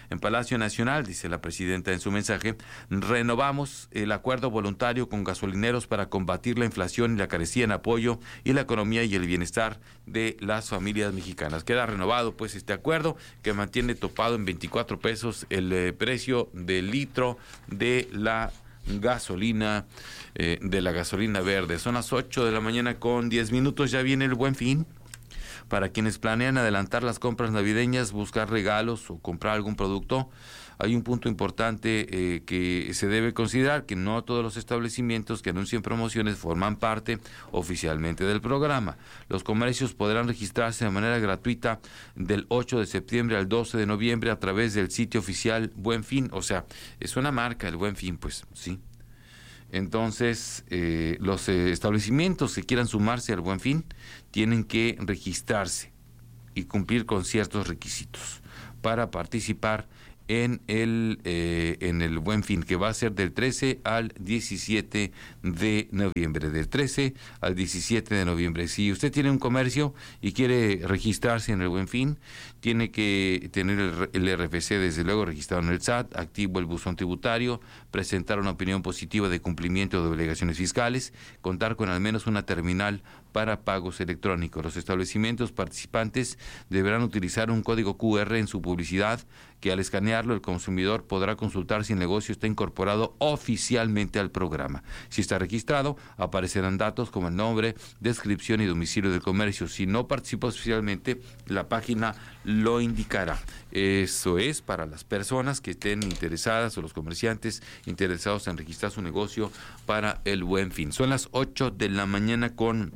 En Palacio Nacional, dice la presidenta en su mensaje, renovamos el acuerdo voluntario con gasolineros para combatir la inflación y la carecía en apoyo y la economía y el bienestar de las familias mexicanas. Queda renovado pues este acuerdo que mantiene topado en veinticuatro pesos el eh, precio del litro de la gasolina, eh, de la gasolina verde. Son las ocho de la mañana con diez minutos, ya viene el Buen Fin. Para quienes planean adelantar las compras navideñas, buscar regalos o comprar algún producto, hay un punto importante eh, que se debe considerar, que no todos los establecimientos que anuncien promociones forman parte oficialmente del programa. Los comercios podrán registrarse de manera gratuita del ocho de septiembre al doce de noviembre a través del sitio oficial Buen Fin. O sea, es una marca el Buen Fin, pues sí. Entonces, eh, los eh, establecimientos que quieran sumarse al Buen Fin tienen que registrarse y cumplir con ciertos requisitos para participar en el eh, en el Buen Fin, que va a ser del trece al diecisiete de noviembre, del trece al diecisiete de noviembre. Si usted tiene un comercio y quiere registrarse en el Buen Fin, tiene que tener el, el R F C desde luego registrado en el S A T, activo el buzón tributario, presentar una opinión positiva de cumplimiento de obligaciones fiscales, contar con al menos una terminal para pagos electrónicos. Los establecimientos participantes deberán utilizar un código Q R en su publicidad, que al escanearlo el consumidor podrá consultar si el negocio está incorporado oficialmente al programa. Si está registrado, aparecerán datos como el nombre, descripción y domicilio del comercio. Si no participa oficialmente, la página lo indicará. Eso es para las personas que estén interesadas o los comerciantes interesados en registrar su negocio para el Buen Fin. Son las ocho de la mañana con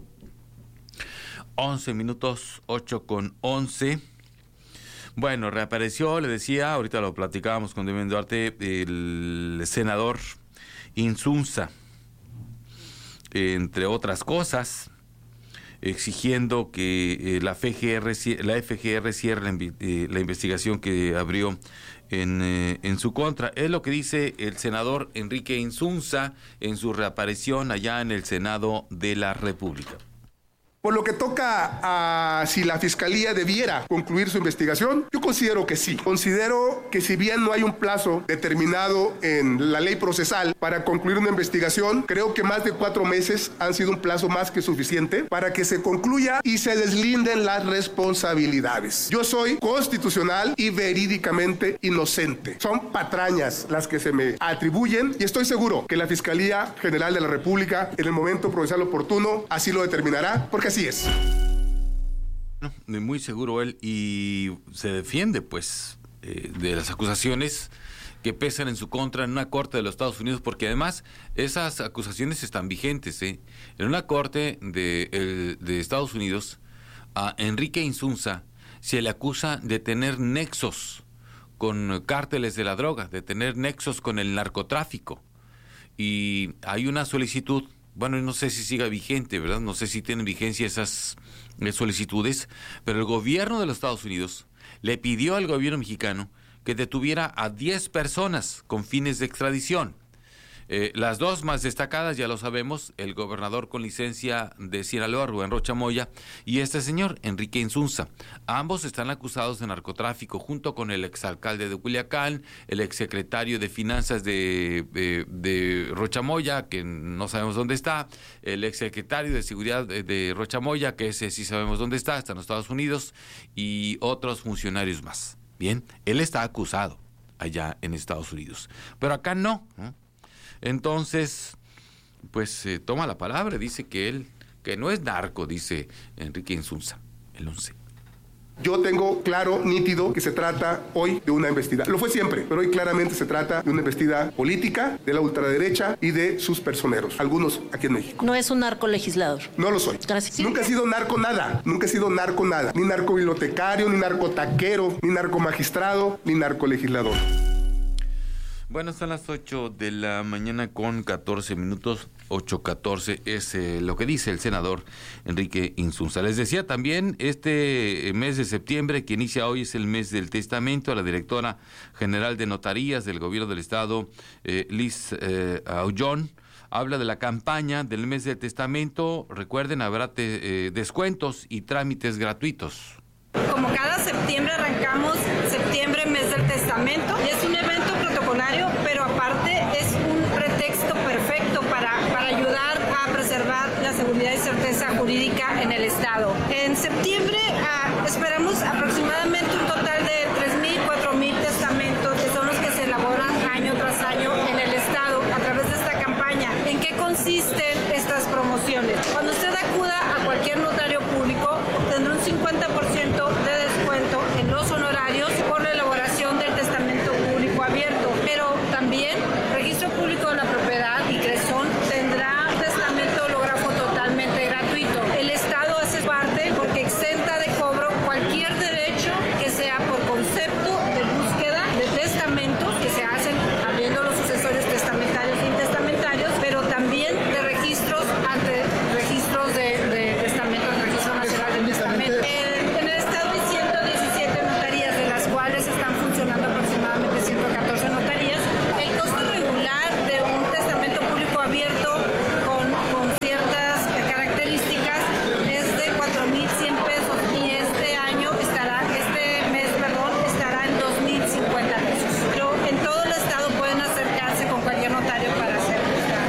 once minutos, ocho con once. Bueno, reapareció, le decía, ahorita lo platicábamos con Demian Duarte, el senador Insunza, entre otras cosas, exigiendo que eh, la F G R, la F G R cierre la, eh, la investigación que abrió en, eh, en su contra. Es lo que dice el senador Enrique Insunza en su reaparición allá en el Senado de la República. Por lo que toca a si la Fiscalía debiera concluir su investigación, yo considero que sí. Considero que si bien no hay un plazo determinado en la ley procesal para concluir una investigación, creo que más de cuatro meses han sido un plazo más que suficiente para que se concluya y se deslinden las responsabilidades. Yo soy constitucional y verídicamente inocente. Son patrañas las que se me atribuyen y estoy seguro que la Fiscalía General de la República, en el momento procesal oportuno, así lo determinará, porque así es. Muy seguro él, y se defiende pues eh, de las acusaciones que pesan en su contra en una corte de los Estados Unidos, porque además esas acusaciones están vigentes. ¿eh? En una corte de, el, de Estados Unidos, a Enrique Insunza se le acusa de tener nexos con cárteles de la droga, de tener nexos con el narcotráfico, y hay una solicitud. Bueno, no sé si siga vigente, ¿verdad? No sé si tienen vigencia esas solicitudes, pero el gobierno de los Estados Unidos le pidió al gobierno mexicano que detuviera a diez personas con fines de extradición. Eh, las dos más destacadas, ya lo sabemos, el gobernador con licencia de Sinaloa, Rubén Rocha Moya, y este señor, Enrique Insunza. Ambos están acusados de narcotráfico, junto con el exalcalde de Culiacán, el exsecretario de Finanzas de, de, de Rocha Moya, que no sabemos dónde está, el exsecretario de Seguridad de, de Rocha Moya, que ese sí sabemos dónde está, está en los Estados Unidos, y otros funcionarios más. Bien, él está acusado allá en Estados Unidos, pero acá no, ¿no? Entonces, pues eh, toma la palabra, dice que él, que no es narco, dice Enrique Insunza, el once. Yo tengo claro, nítido, que se trata hoy de una embestida. Lo fue siempre, pero hoy claramente se trata de una embestida política de la ultraderecha y de sus personeros, algunos aquí en México. No es un narco legislador. No lo soy. Gracias. Nunca he sido narco nada, nunca he sido narco nada. Ni narco bibliotecario, ni narco taquero, ni narco magistrado, ni narco legislador. Bueno, son las ocho de la mañana con catorce minutos, ocho catorce es eh, lo que dice el senador Enrique Insunza. Les decía también, este mes de septiembre, que inicia hoy, es el mes del testamento. A la directora general de notarías del gobierno del estado, eh, Liz eh, Aullón, habla de la campaña del mes del testamento. Recuerden, habrá te, eh, descuentos y trámites gratuitos. Como cada septiembre arrancamos septiembre, mes del testamento, y es un evento protocolario, pero aparte es un pretexto perfecto para, para ayudar a preservar la seguridad y certeza jurídica en el Estado. En septiembre ah, esperamos aproximadamente un total de tres mil, cuatro mil testamentos, que son los que se elaboran año tras año en el Estado a través de esta campaña. ¿En qué consisten estas promociones? Cuando usted acuda a cualquier notario público, tendrá un cincuenta por ciento de descuento en los honorarios por la elaboración del testamento público abierto, pero también Registro Público de la Propiedad y Cresón tendrá testamento hológrafo totalmente gratuito. El Estado hace parte porque exenta de cobro cualquier derecho que sea por concepto de búsqueda de testamentos que se hacen abriendo los sucesorios testamentarios e intestamentarios, pero también de registros ante registros de, de testamentos, el Registro Nacional del Testamento. En, en el Estado hay ciento diecisiete notarías, de las cuales están funcionando aproximadamente ciento catorce notarías. El costo regular de un testamento público abierto con, con ciertas características es de cuatro mil cien pesos y este año estará, este mes, perdón, estará en dos mil cincuenta pesos. Pero en todo el Estado pueden acercarse con cualquier notario para hacer esta,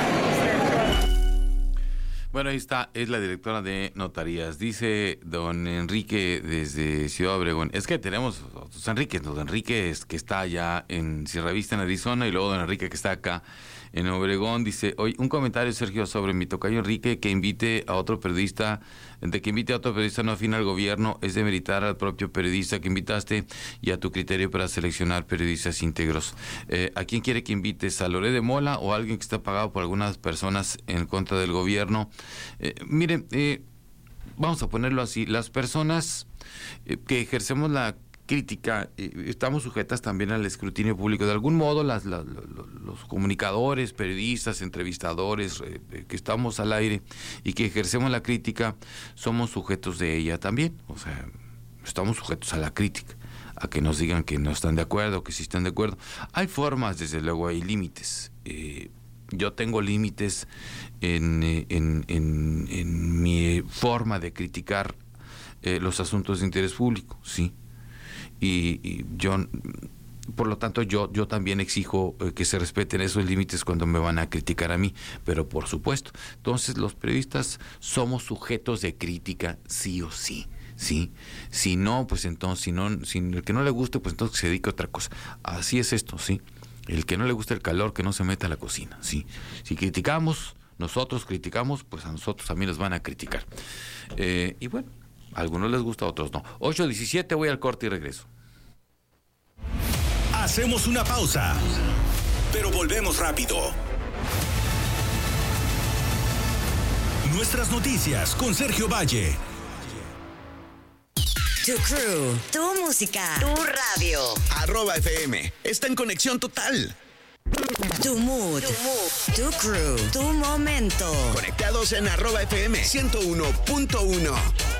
esta Bueno, ahí está, es la directora de notarías. Dice don Enrique desde Ciudad Obregón. Es que tenemos dos Enriques, don Enrique es que está allá en Sierra Vista, en Arizona, y luego don Enrique que está acá en Obregón. Dice, hoy un comentario, Sergio, sobre mi tocayo Enrique, que invite a otro periodista, de que invite a otro periodista no afín al gobierno, es demeritar al propio periodista que invitaste y a tu criterio para seleccionar periodistas íntegros. Eh, ¿A quién quiere que invites? ¿A Loré de Mola o a alguien que está pagado por algunas personas en contra del gobierno? Eh, mire, eh, vamos a ponerlo así, las personas eh, que ejercemos la crítica, eh, estamos sujetas también al escrutinio público. De algún modo, las, la, la, los comunicadores, periodistas, entrevistadores, eh, que estamos al aire y que ejercemos la crítica, somos sujetos de ella también. O sea, estamos sujetos a la crítica, a que nos digan que no están de acuerdo, que sí están de acuerdo. Hay formas, desde luego, hay límites. Eh, yo tengo límites en, en, en, en mi forma de criticar eh, los asuntos de interés público, sí. Y, y yo, por lo tanto, yo yo también exijo eh, que se respeten esos límites cuando me van a criticar a mí, pero por supuesto. Entonces, los periodistas somos sujetos de crítica sí o sí, sí. Si no, pues entonces, si no, si el que no le guste, pues entonces se dedica a otra cosa. Así es esto, sí. El que no le gusta el calor, que no se meta a la cocina, sí. Si criticamos, nosotros criticamos, pues a nosotros también nos van a criticar. Eh, y bueno, a algunos les gusta, a otros no. ocho diecisiete, voy al corte y regreso. Hacemos una pausa, pero volvemos rápido. Nuestras noticias con Sergio Valle. Tu crew, tu música, tu radio. Arroba F M, está en conexión total. Tu mood, tu, mood, tu crew, tu momento. Conectados en arroba F M ciento uno punto uno.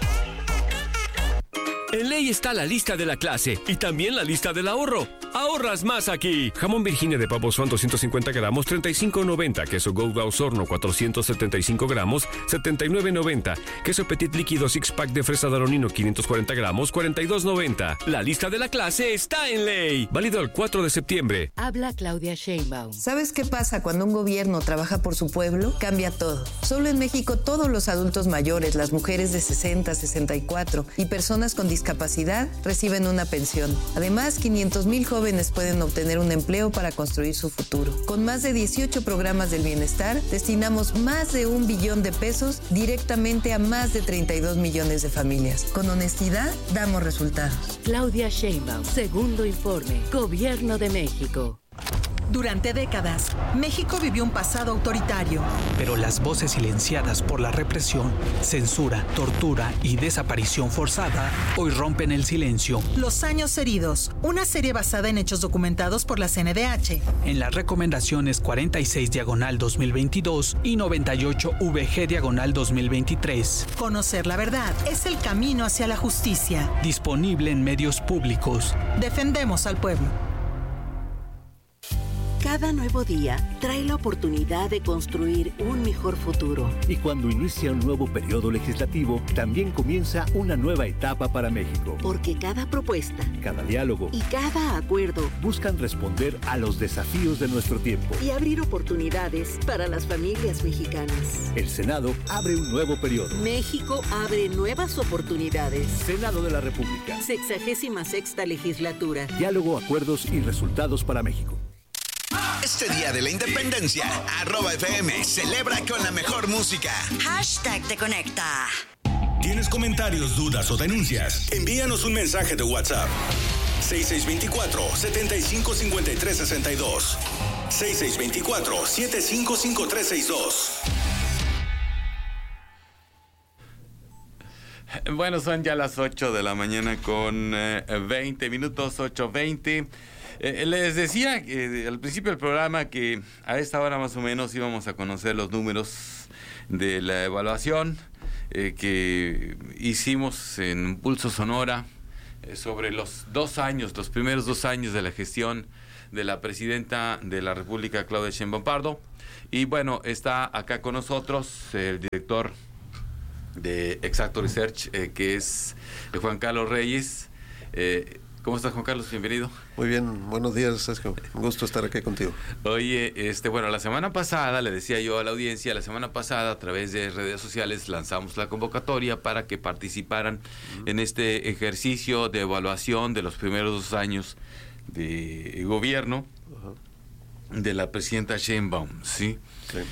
En Ley está la lista de la clase y también la lista del ahorro. Ahorras más aquí. Jamón Virginia de pavo suan doscientos cincuenta gramos, treinta y cinco noventa. Queso Gouda Osorno cuatrocientos setenta y cinco gramos, setenta y nueve noventa. Queso Petit líquido six pack de fresa Daronino quinientos cuarenta gramos, cuarenta y dos noventa. La lista de la clase está en Ley. Válido el cuatro de septiembre. Habla Claudia Sheinbaum. ¿Sabes qué pasa cuando un gobierno trabaja por su pueblo? Cambia todo. Solo en México todos los adultos mayores, las mujeres de sesenta, sesenta y cuatro y personas con discapacidad reciben una pensión. Además, quinientos mil jóvenes pueden obtener un empleo para construir su futuro. Con más de dieciocho programas del bienestar, destinamos más de un billón de pesos directamente a más de treinta y dos millones de familias. Con honestidad, damos resultados. Claudia Sheinbaum, segundo informe, Gobierno de México. Durante décadas, México vivió un pasado autoritario. Pero las voces silenciadas por la represión, censura, tortura y desaparición forzada hoy rompen el silencio. Los años heridos, una serie basada en hechos documentados por la C N D H. En las recomendaciones cuarenta y seis diagonal dos mil veintidós y noventa y ocho V G diagonal dos mil veintitrés. Conocer la verdad es el camino hacia la justicia. Disponible en medios públicos. Defendemos al pueblo. Cada nuevo día trae la oportunidad de construir un mejor futuro. Y cuando inicia un nuevo periodo legislativo, también comienza una nueva etapa para México. Porque cada propuesta, cada diálogo y cada acuerdo buscan responder a los desafíos de nuestro tiempo y abrir oportunidades para las familias mexicanas. El Senado abre un nuevo periodo. México abre nuevas oportunidades. Senado de la República. Sexagésima sexta legislatura. Diálogo, acuerdos y resultados para México. Este día de la independencia, arroba F M celebra con la mejor música. Hashtag te conecta. ¿Tienes comentarios, dudas o denuncias? Envíanos un mensaje de WhatsApp. seis seis dos cuatro, siete cinco cinco tres seis dos. seis seis dos cuatro, siete cinco cinco tres seis dos. Bueno, son ya las ocho de la mañana con eh, veinte minutos, ocho veinte. Eh, les decía eh, al principio del programa que a esta hora más o menos íbamos a conocer los números de la evaluación eh, que hicimos en Pulso Sonora eh, sobre los dos años, los primeros dos años de la gestión de la presidenta de la República, Claudia Sheinbaum Pardo. Y bueno, está acá con nosotros el director de Exacto Research, eh, que es eh, Juan Carlos Reyes. Eh, ¿Cómo estás, Juan Carlos? Bienvenido. Muy bien, buenos días, Sergio. Un gusto estar aquí contigo. Oye, este, bueno, la semana pasada, le decía yo a la audiencia, la semana pasada a través de redes sociales lanzamos la convocatoria para que participaran uh-huh. en este ejercicio de evaluación de los primeros dos años de gobierno uh-huh. de la presidenta Sheinbaum, ¿sí? Sí.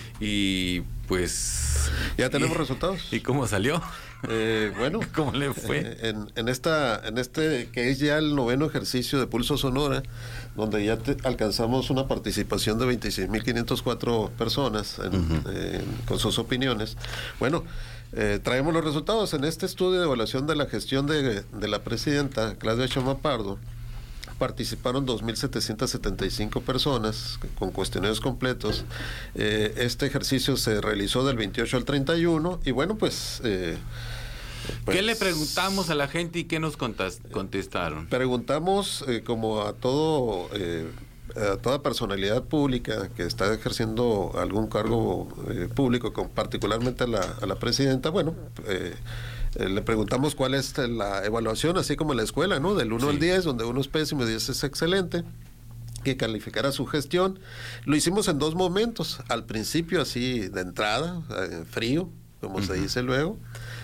Y pues... ¿Ya tenemos y, resultados? ¿Y cómo salió? Eh, bueno, ¿cómo le fue? Eh, en, en esta, en este que es ya el noveno ejercicio de Pulso Sonora, donde ya te, alcanzamos una participación de veintiséis mil quinientas cuatro personas en, uh-huh. eh, con sus opiniones. Bueno, eh, traemos los resultados. En este estudio de evaluación de la gestión de, de la presidenta Claudia Sheinbaum Pardo, participaron dos mil setecientas setenta y cinco personas con cuestionarios completos. Eh, este ejercicio se realizó del veintiocho al treinta y uno y bueno, pues, eh, pues... ¿Qué le preguntamos a la gente y qué nos contestaron? Preguntamos, eh, como a todo... Eh, a toda personalidad pública que está ejerciendo algún cargo eh, público, con, particularmente a la, a la presidenta, bueno, eh, eh, le preguntamos cuál es la evaluación, así como en la escuela, ¿no? Del uno sí. al diez, donde uno es pésimo y diez es excelente, que calificara su gestión. Lo hicimos en dos momentos, al principio así de entrada, eh, frío, como uh-huh. se dice luego,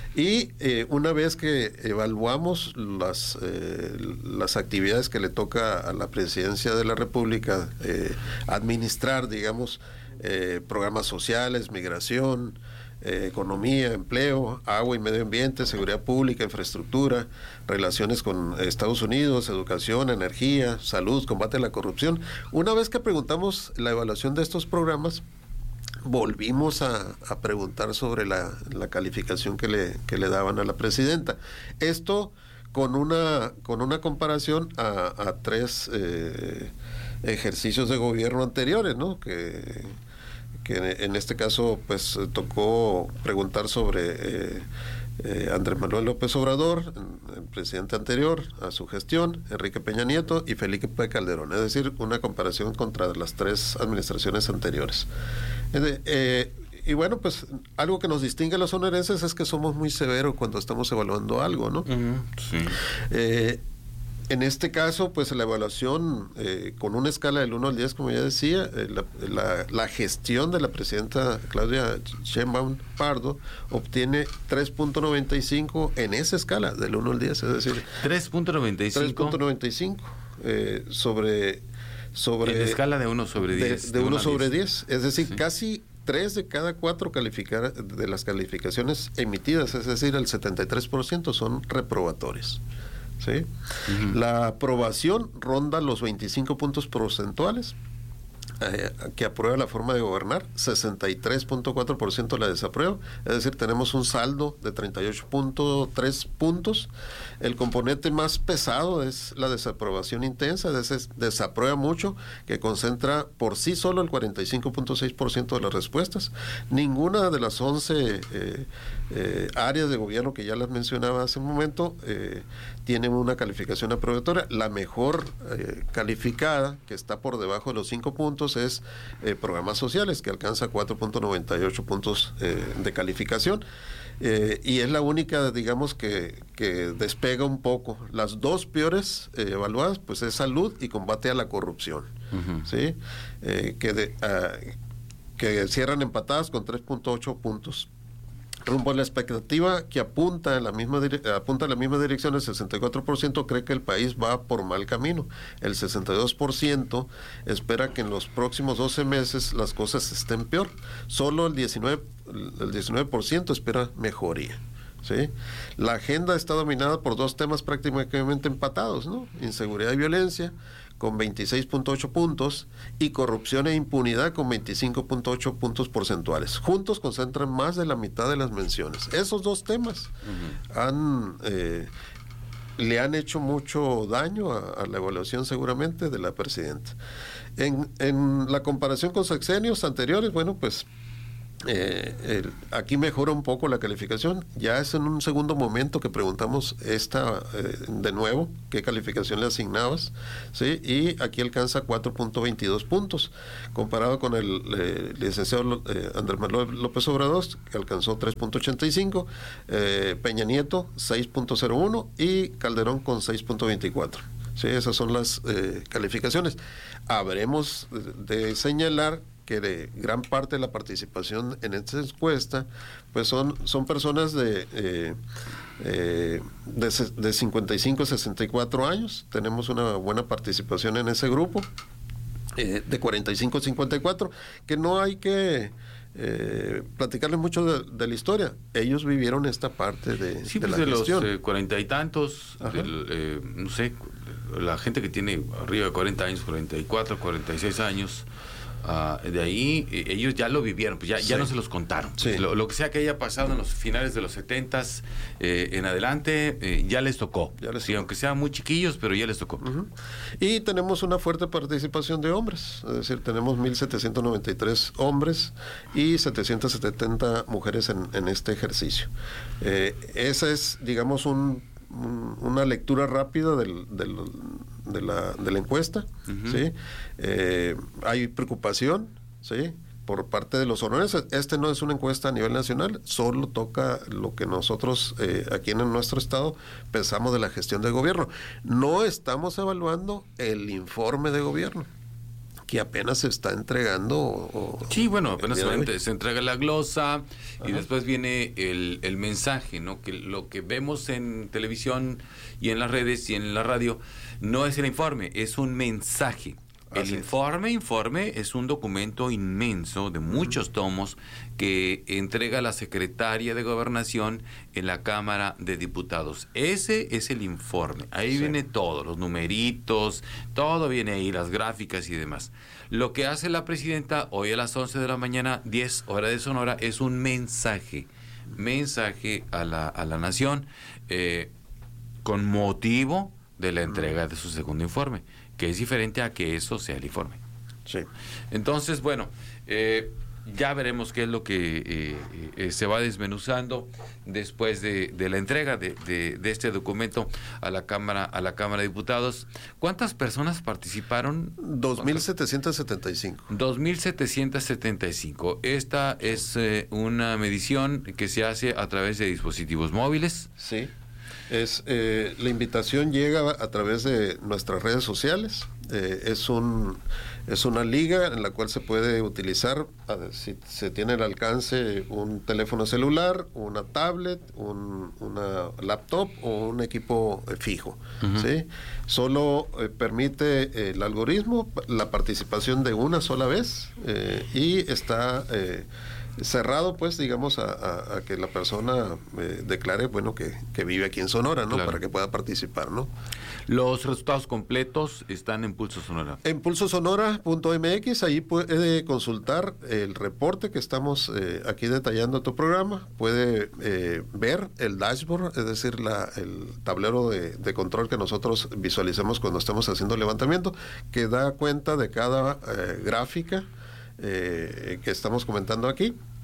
y eh, una vez que evaluamos las eh, las actividades que le toca a la presidencia de la República eh, administrar, digamos, eh, programas sociales, migración, eh, economía, empleo, agua y medio ambiente, seguridad pública, infraestructura, relaciones con Estados Unidos, educación, energía, salud, combate a la corrupción. Una vez que preguntamos la evaluación de estos programas, volvimos a, a preguntar sobre la, la calificación que le, que le daban a la presidenta. Esto con una, con una comparación a, a tres eh, ejercicios de gobierno anteriores, ¿no? Que, que en este caso pues tocó preguntar sobre eh, eh, Andrés Manuel López Obrador, el presidente anterior, a su gestión, Enrique Peña Nieto y Felipe Calderón, es decir, una comparación contra las tres administraciones anteriores. Eh, eh, y bueno, pues algo que nos distingue a los sonorenses es que somos muy severos cuando estamos evaluando algo, ¿no? Uh-huh, sí. Eh, en este caso, pues la evaluación eh, con una escala del uno al diez, como ya decía, eh, la, la, la gestión de la presidenta Claudia Sheinbaum Pardo obtiene tres punto noventa y cinco en esa escala del uno al diez, es decir... tres punto noventa y cinco. tres punto noventa y cinco eh, sobre... sobre en escala de uno sobre diez. De, de uno sobre diez, es decir, sí. casi tres de cada cuatro calificar, de las calificaciones emitidas, es decir, el setenta y tres por ciento son reprobatorias. ¿Sí? Uh-huh. La aprobación ronda los veinticinco puntos porcentuales, eh, que aprueba la forma de gobernar, sesenta y tres punto cuatro por ciento la desaprueba, es decir, tenemos un saldo de treinta y ocho punto tres puntos. El componente más pesado es la desaprobación intensa, es decir, desaprueba mucho, que concentra por sí solo el cuarenta y cinco punto seis por ciento de las respuestas. Ninguna de las once eh, eh, áreas de gobierno que ya las mencionaba hace un momento eh, tiene una calificación aprobatoria. La mejor eh, calificada, que está por debajo de los cinco puntos, puntos es eh, programas sociales, que alcanza cuatro punto noventa y ocho puntos eh, de calificación. Eh, y es la única, digamos, que, que despega un poco. Las dos peores eh, evaluadas, pues es salud y combate a la corrupción. Uh-huh. ¿Sí? Eh, que, de, uh, que cierran empatadas con tres punto ocho puntos. Rumbo a la expectativa que apunta en la misma dire- apunta en la misma dirección, el sesenta y cuatro por ciento cree que el país va por mal camino. El sesenta y dos por ciento espera que en los próximos doce meses las cosas estén peor. Solo el diecinueve por ciento, el diecinueve por ciento espera mejoría. ¿Sí? La agenda está dominada por dos temas prácticamente empatados, ¿no? Inseguridad y violencia, con veintiséis punto ocho puntos, y corrupción e impunidad con veinticinco punto ocho puntos porcentuales. Juntos concentran más de la mitad de las menciones. Esos dos temas uh-huh. han eh, le han hecho mucho daño a, a la evaluación seguramente de la presidenta. En, en la comparación con sexenios anteriores, bueno, pues Eh, el, aquí mejora un poco la calificación. Ya es en un segundo momento que preguntamos esta eh, de nuevo, qué calificación le asignabas, ¿sí? Y aquí alcanza cuatro punto veintidós puntos, comparado con el eh, licenciado eh, Andrés Manuel López Obrador, que alcanzó tres punto ochenta y cinco, eh, Peña Nieto seis punto cero uno y Calderón con seis punto veinticuatro. Sí, esas son las eh, calificaciones. Habremos de, de señalar que de gran parte de la participación en esta encuesta pues son, son personas de, eh, eh, de, de cincuenta y cinco a sesenta y cuatro años. Tenemos una buena participación en ese grupo, eh, de cuarenta y cinco a cincuenta y cuatro, que no hay que eh, platicarles mucho de, de la historia. Ellos vivieron esta parte de, sí, de pues la de gestión. Los cuarenta eh, y tantos, del, eh, no sé, la gente que tiene arriba de cuarenta años, cuarenta y cuatro, cuarenta y seis años, Uh, de ahí eh, ellos ya lo vivieron, pues ya, sí. ya no se los contaron. Sí. Pues lo, lo que sea que haya pasado en los finales de los setentas eh, en adelante, eh, ya les tocó. Ya les sí, tocó. Aunque sean muy chiquillos, pero ya les tocó. Uh-huh. Y tenemos una fuerte participación de hombres, es decir, tenemos mil setecientos noventa y tres hombres y setecientas setenta mujeres en, en este ejercicio. Eh, esa es, digamos, un una lectura rápida del, del, de, la, de la encuesta. Uh-huh. ¿Sí? Eh, hay preocupación, ¿sí?, por parte de los sonorenses. Este no es una encuesta a nivel nacional, solo toca lo que nosotros eh, aquí en nuestro estado pensamos de la gestión del gobierno. No estamos evaluando el informe de gobierno, que apenas se está entregando. O, sí, bueno, apenas se, se entrega la glosa. Ajá. Y después viene el, el mensaje, ¿no? Que lo que vemos en televisión y en las redes y en la radio no es el informe, es un mensaje. El Así informe, es. informe es un documento inmenso de muchos tomos que entrega la secretaria de Gobernación en la Cámara de Diputados. Ese es el informe. Ahí sí. viene todo, los numeritos, todo viene ahí, las gráficas y demás. Lo que hace la presidenta hoy a las once de la mañana, diez hora de Sonora, es un mensaje, mensaje a la, a la nación eh, con motivo de la entrega de su segundo informe, que es diferente a que eso sea el informe. Sí. Entonces, bueno, eh, ya veremos qué es lo que eh, eh, se va desmenuzando después de, de la entrega de, de, de este documento a la Cámara a la Cámara de Diputados. ¿Cuántas personas participaron? dos mil setecientas setenta y cinco. dos mil setecientas setenta y cinco. Esta es eh, una medición que se hace a través de dispositivos móviles. Sí. Es eh, la invitación llega a través de nuestras redes sociales. Eh, es un es una liga en la cual se puede utilizar, a ver, si se tiene al alcance un teléfono celular, una tablet, un, una laptop o un equipo eh, fijo. Uh-huh. ¿Sí? Solo eh, permite eh, el algoritmo la participación de una sola vez eh, y está eh, cerrado, pues, digamos, a, a, a que la persona eh, declare, bueno, que, que vive aquí en Sonora, ¿no? Claro. Para que pueda participar, ¿no? Los resultados completos están en Pulso Sonora. En pulso sonora punto m x, ahí puede consultar el reporte que estamos eh, aquí detallando tu programa, puede eh, ver el dashboard, es decir, la, el tablero de, de control que nosotros visualizamos cuando estamos haciendo levantamiento, que da cuenta de cada eh, gráfica Eh, que estamos comentando aquí.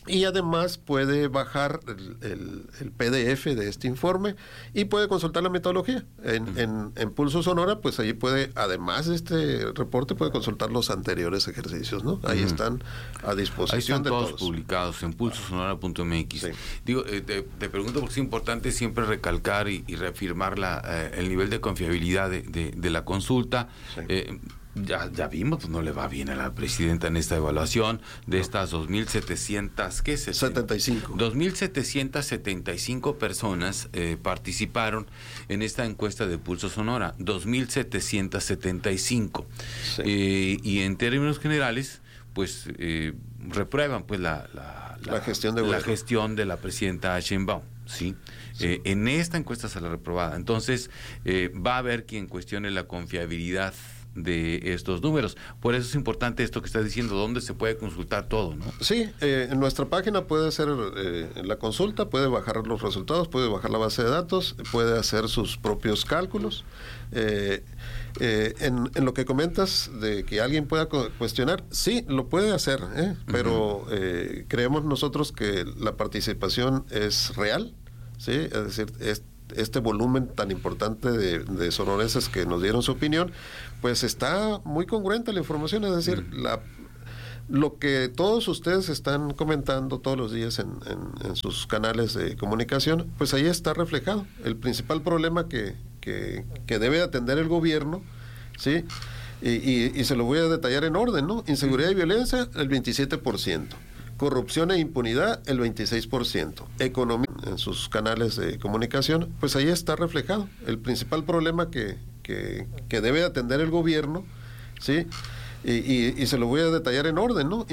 Y además puede bajar el, el, el P D F de este informe y puede consultar la metodología. En, uh-huh. en, en Pulso Sonora, pues ahí puede, además de este reporte, puede consultar los anteriores ejercicios, ¿no? Ahí uh-huh. están a disposición ahí están de todos. todos. Publicados en pulso sonora punto m x. Sí. Digo, eh, te, te pregunto porque es importante siempre recalcar y, y reafirmar la, eh, el nivel de confiabilidad de, de, de la consulta. Sí. Eh, Ya, ya vimos, pues no le va bien a la presidenta en esta evaluación de no. estas dos mil setecientas, ¿qué es? setenta y cinco. dos mil setecientas setenta y cinco personas eh, participaron en esta encuesta de Pulso Sonora, dos mil setecientas setenta y cinco. Sí. Eh, y en términos generales, pues eh, reprueban pues la, la, la, la, gestión, de la gestión de la presidenta Sheinbaum, ¿sí? Sí. Eh, en esta encuesta sale reprobada. Entonces, eh, va a haber quien cuestione la confiabilidad de estos números. Por eso es importante esto que estás diciendo, dónde se puede consultar todo, ¿no? Sí, eh, en nuestra página puede hacer eh, la consulta, puede bajar los resultados, puede bajar la base de datos, puede hacer sus propios cálculos. Eh, eh, en, en lo que comentas de que alguien pueda cuestionar, sí, lo puede hacer, ¿eh? Pero uh-huh. eh, creemos nosotros que la participación es real, ¿sí? Es decir, es este volumen tan importante de, de sonorenses que nos dieron su opinión, pues está muy congruente la información, es decir, mm. la, lo que todos ustedes están comentando todos los días en, en, en sus canales de comunicación, pues ahí está reflejado. El principal problema que, que, que debe atender el gobierno, ¿sí? Y, y, y se lo voy a detallar en orden, ¿no? Inseguridad y violencia, el veintisiete por ciento. Corrupción e impunidad, el veintiséis por ciento. Economía, en sus canales de comunicación, pues ahí está reflejado. El principal problema que, que, que debe atender el gobierno, ¿sí? Y, y, y se lo voy a detallar en orden, ¿no?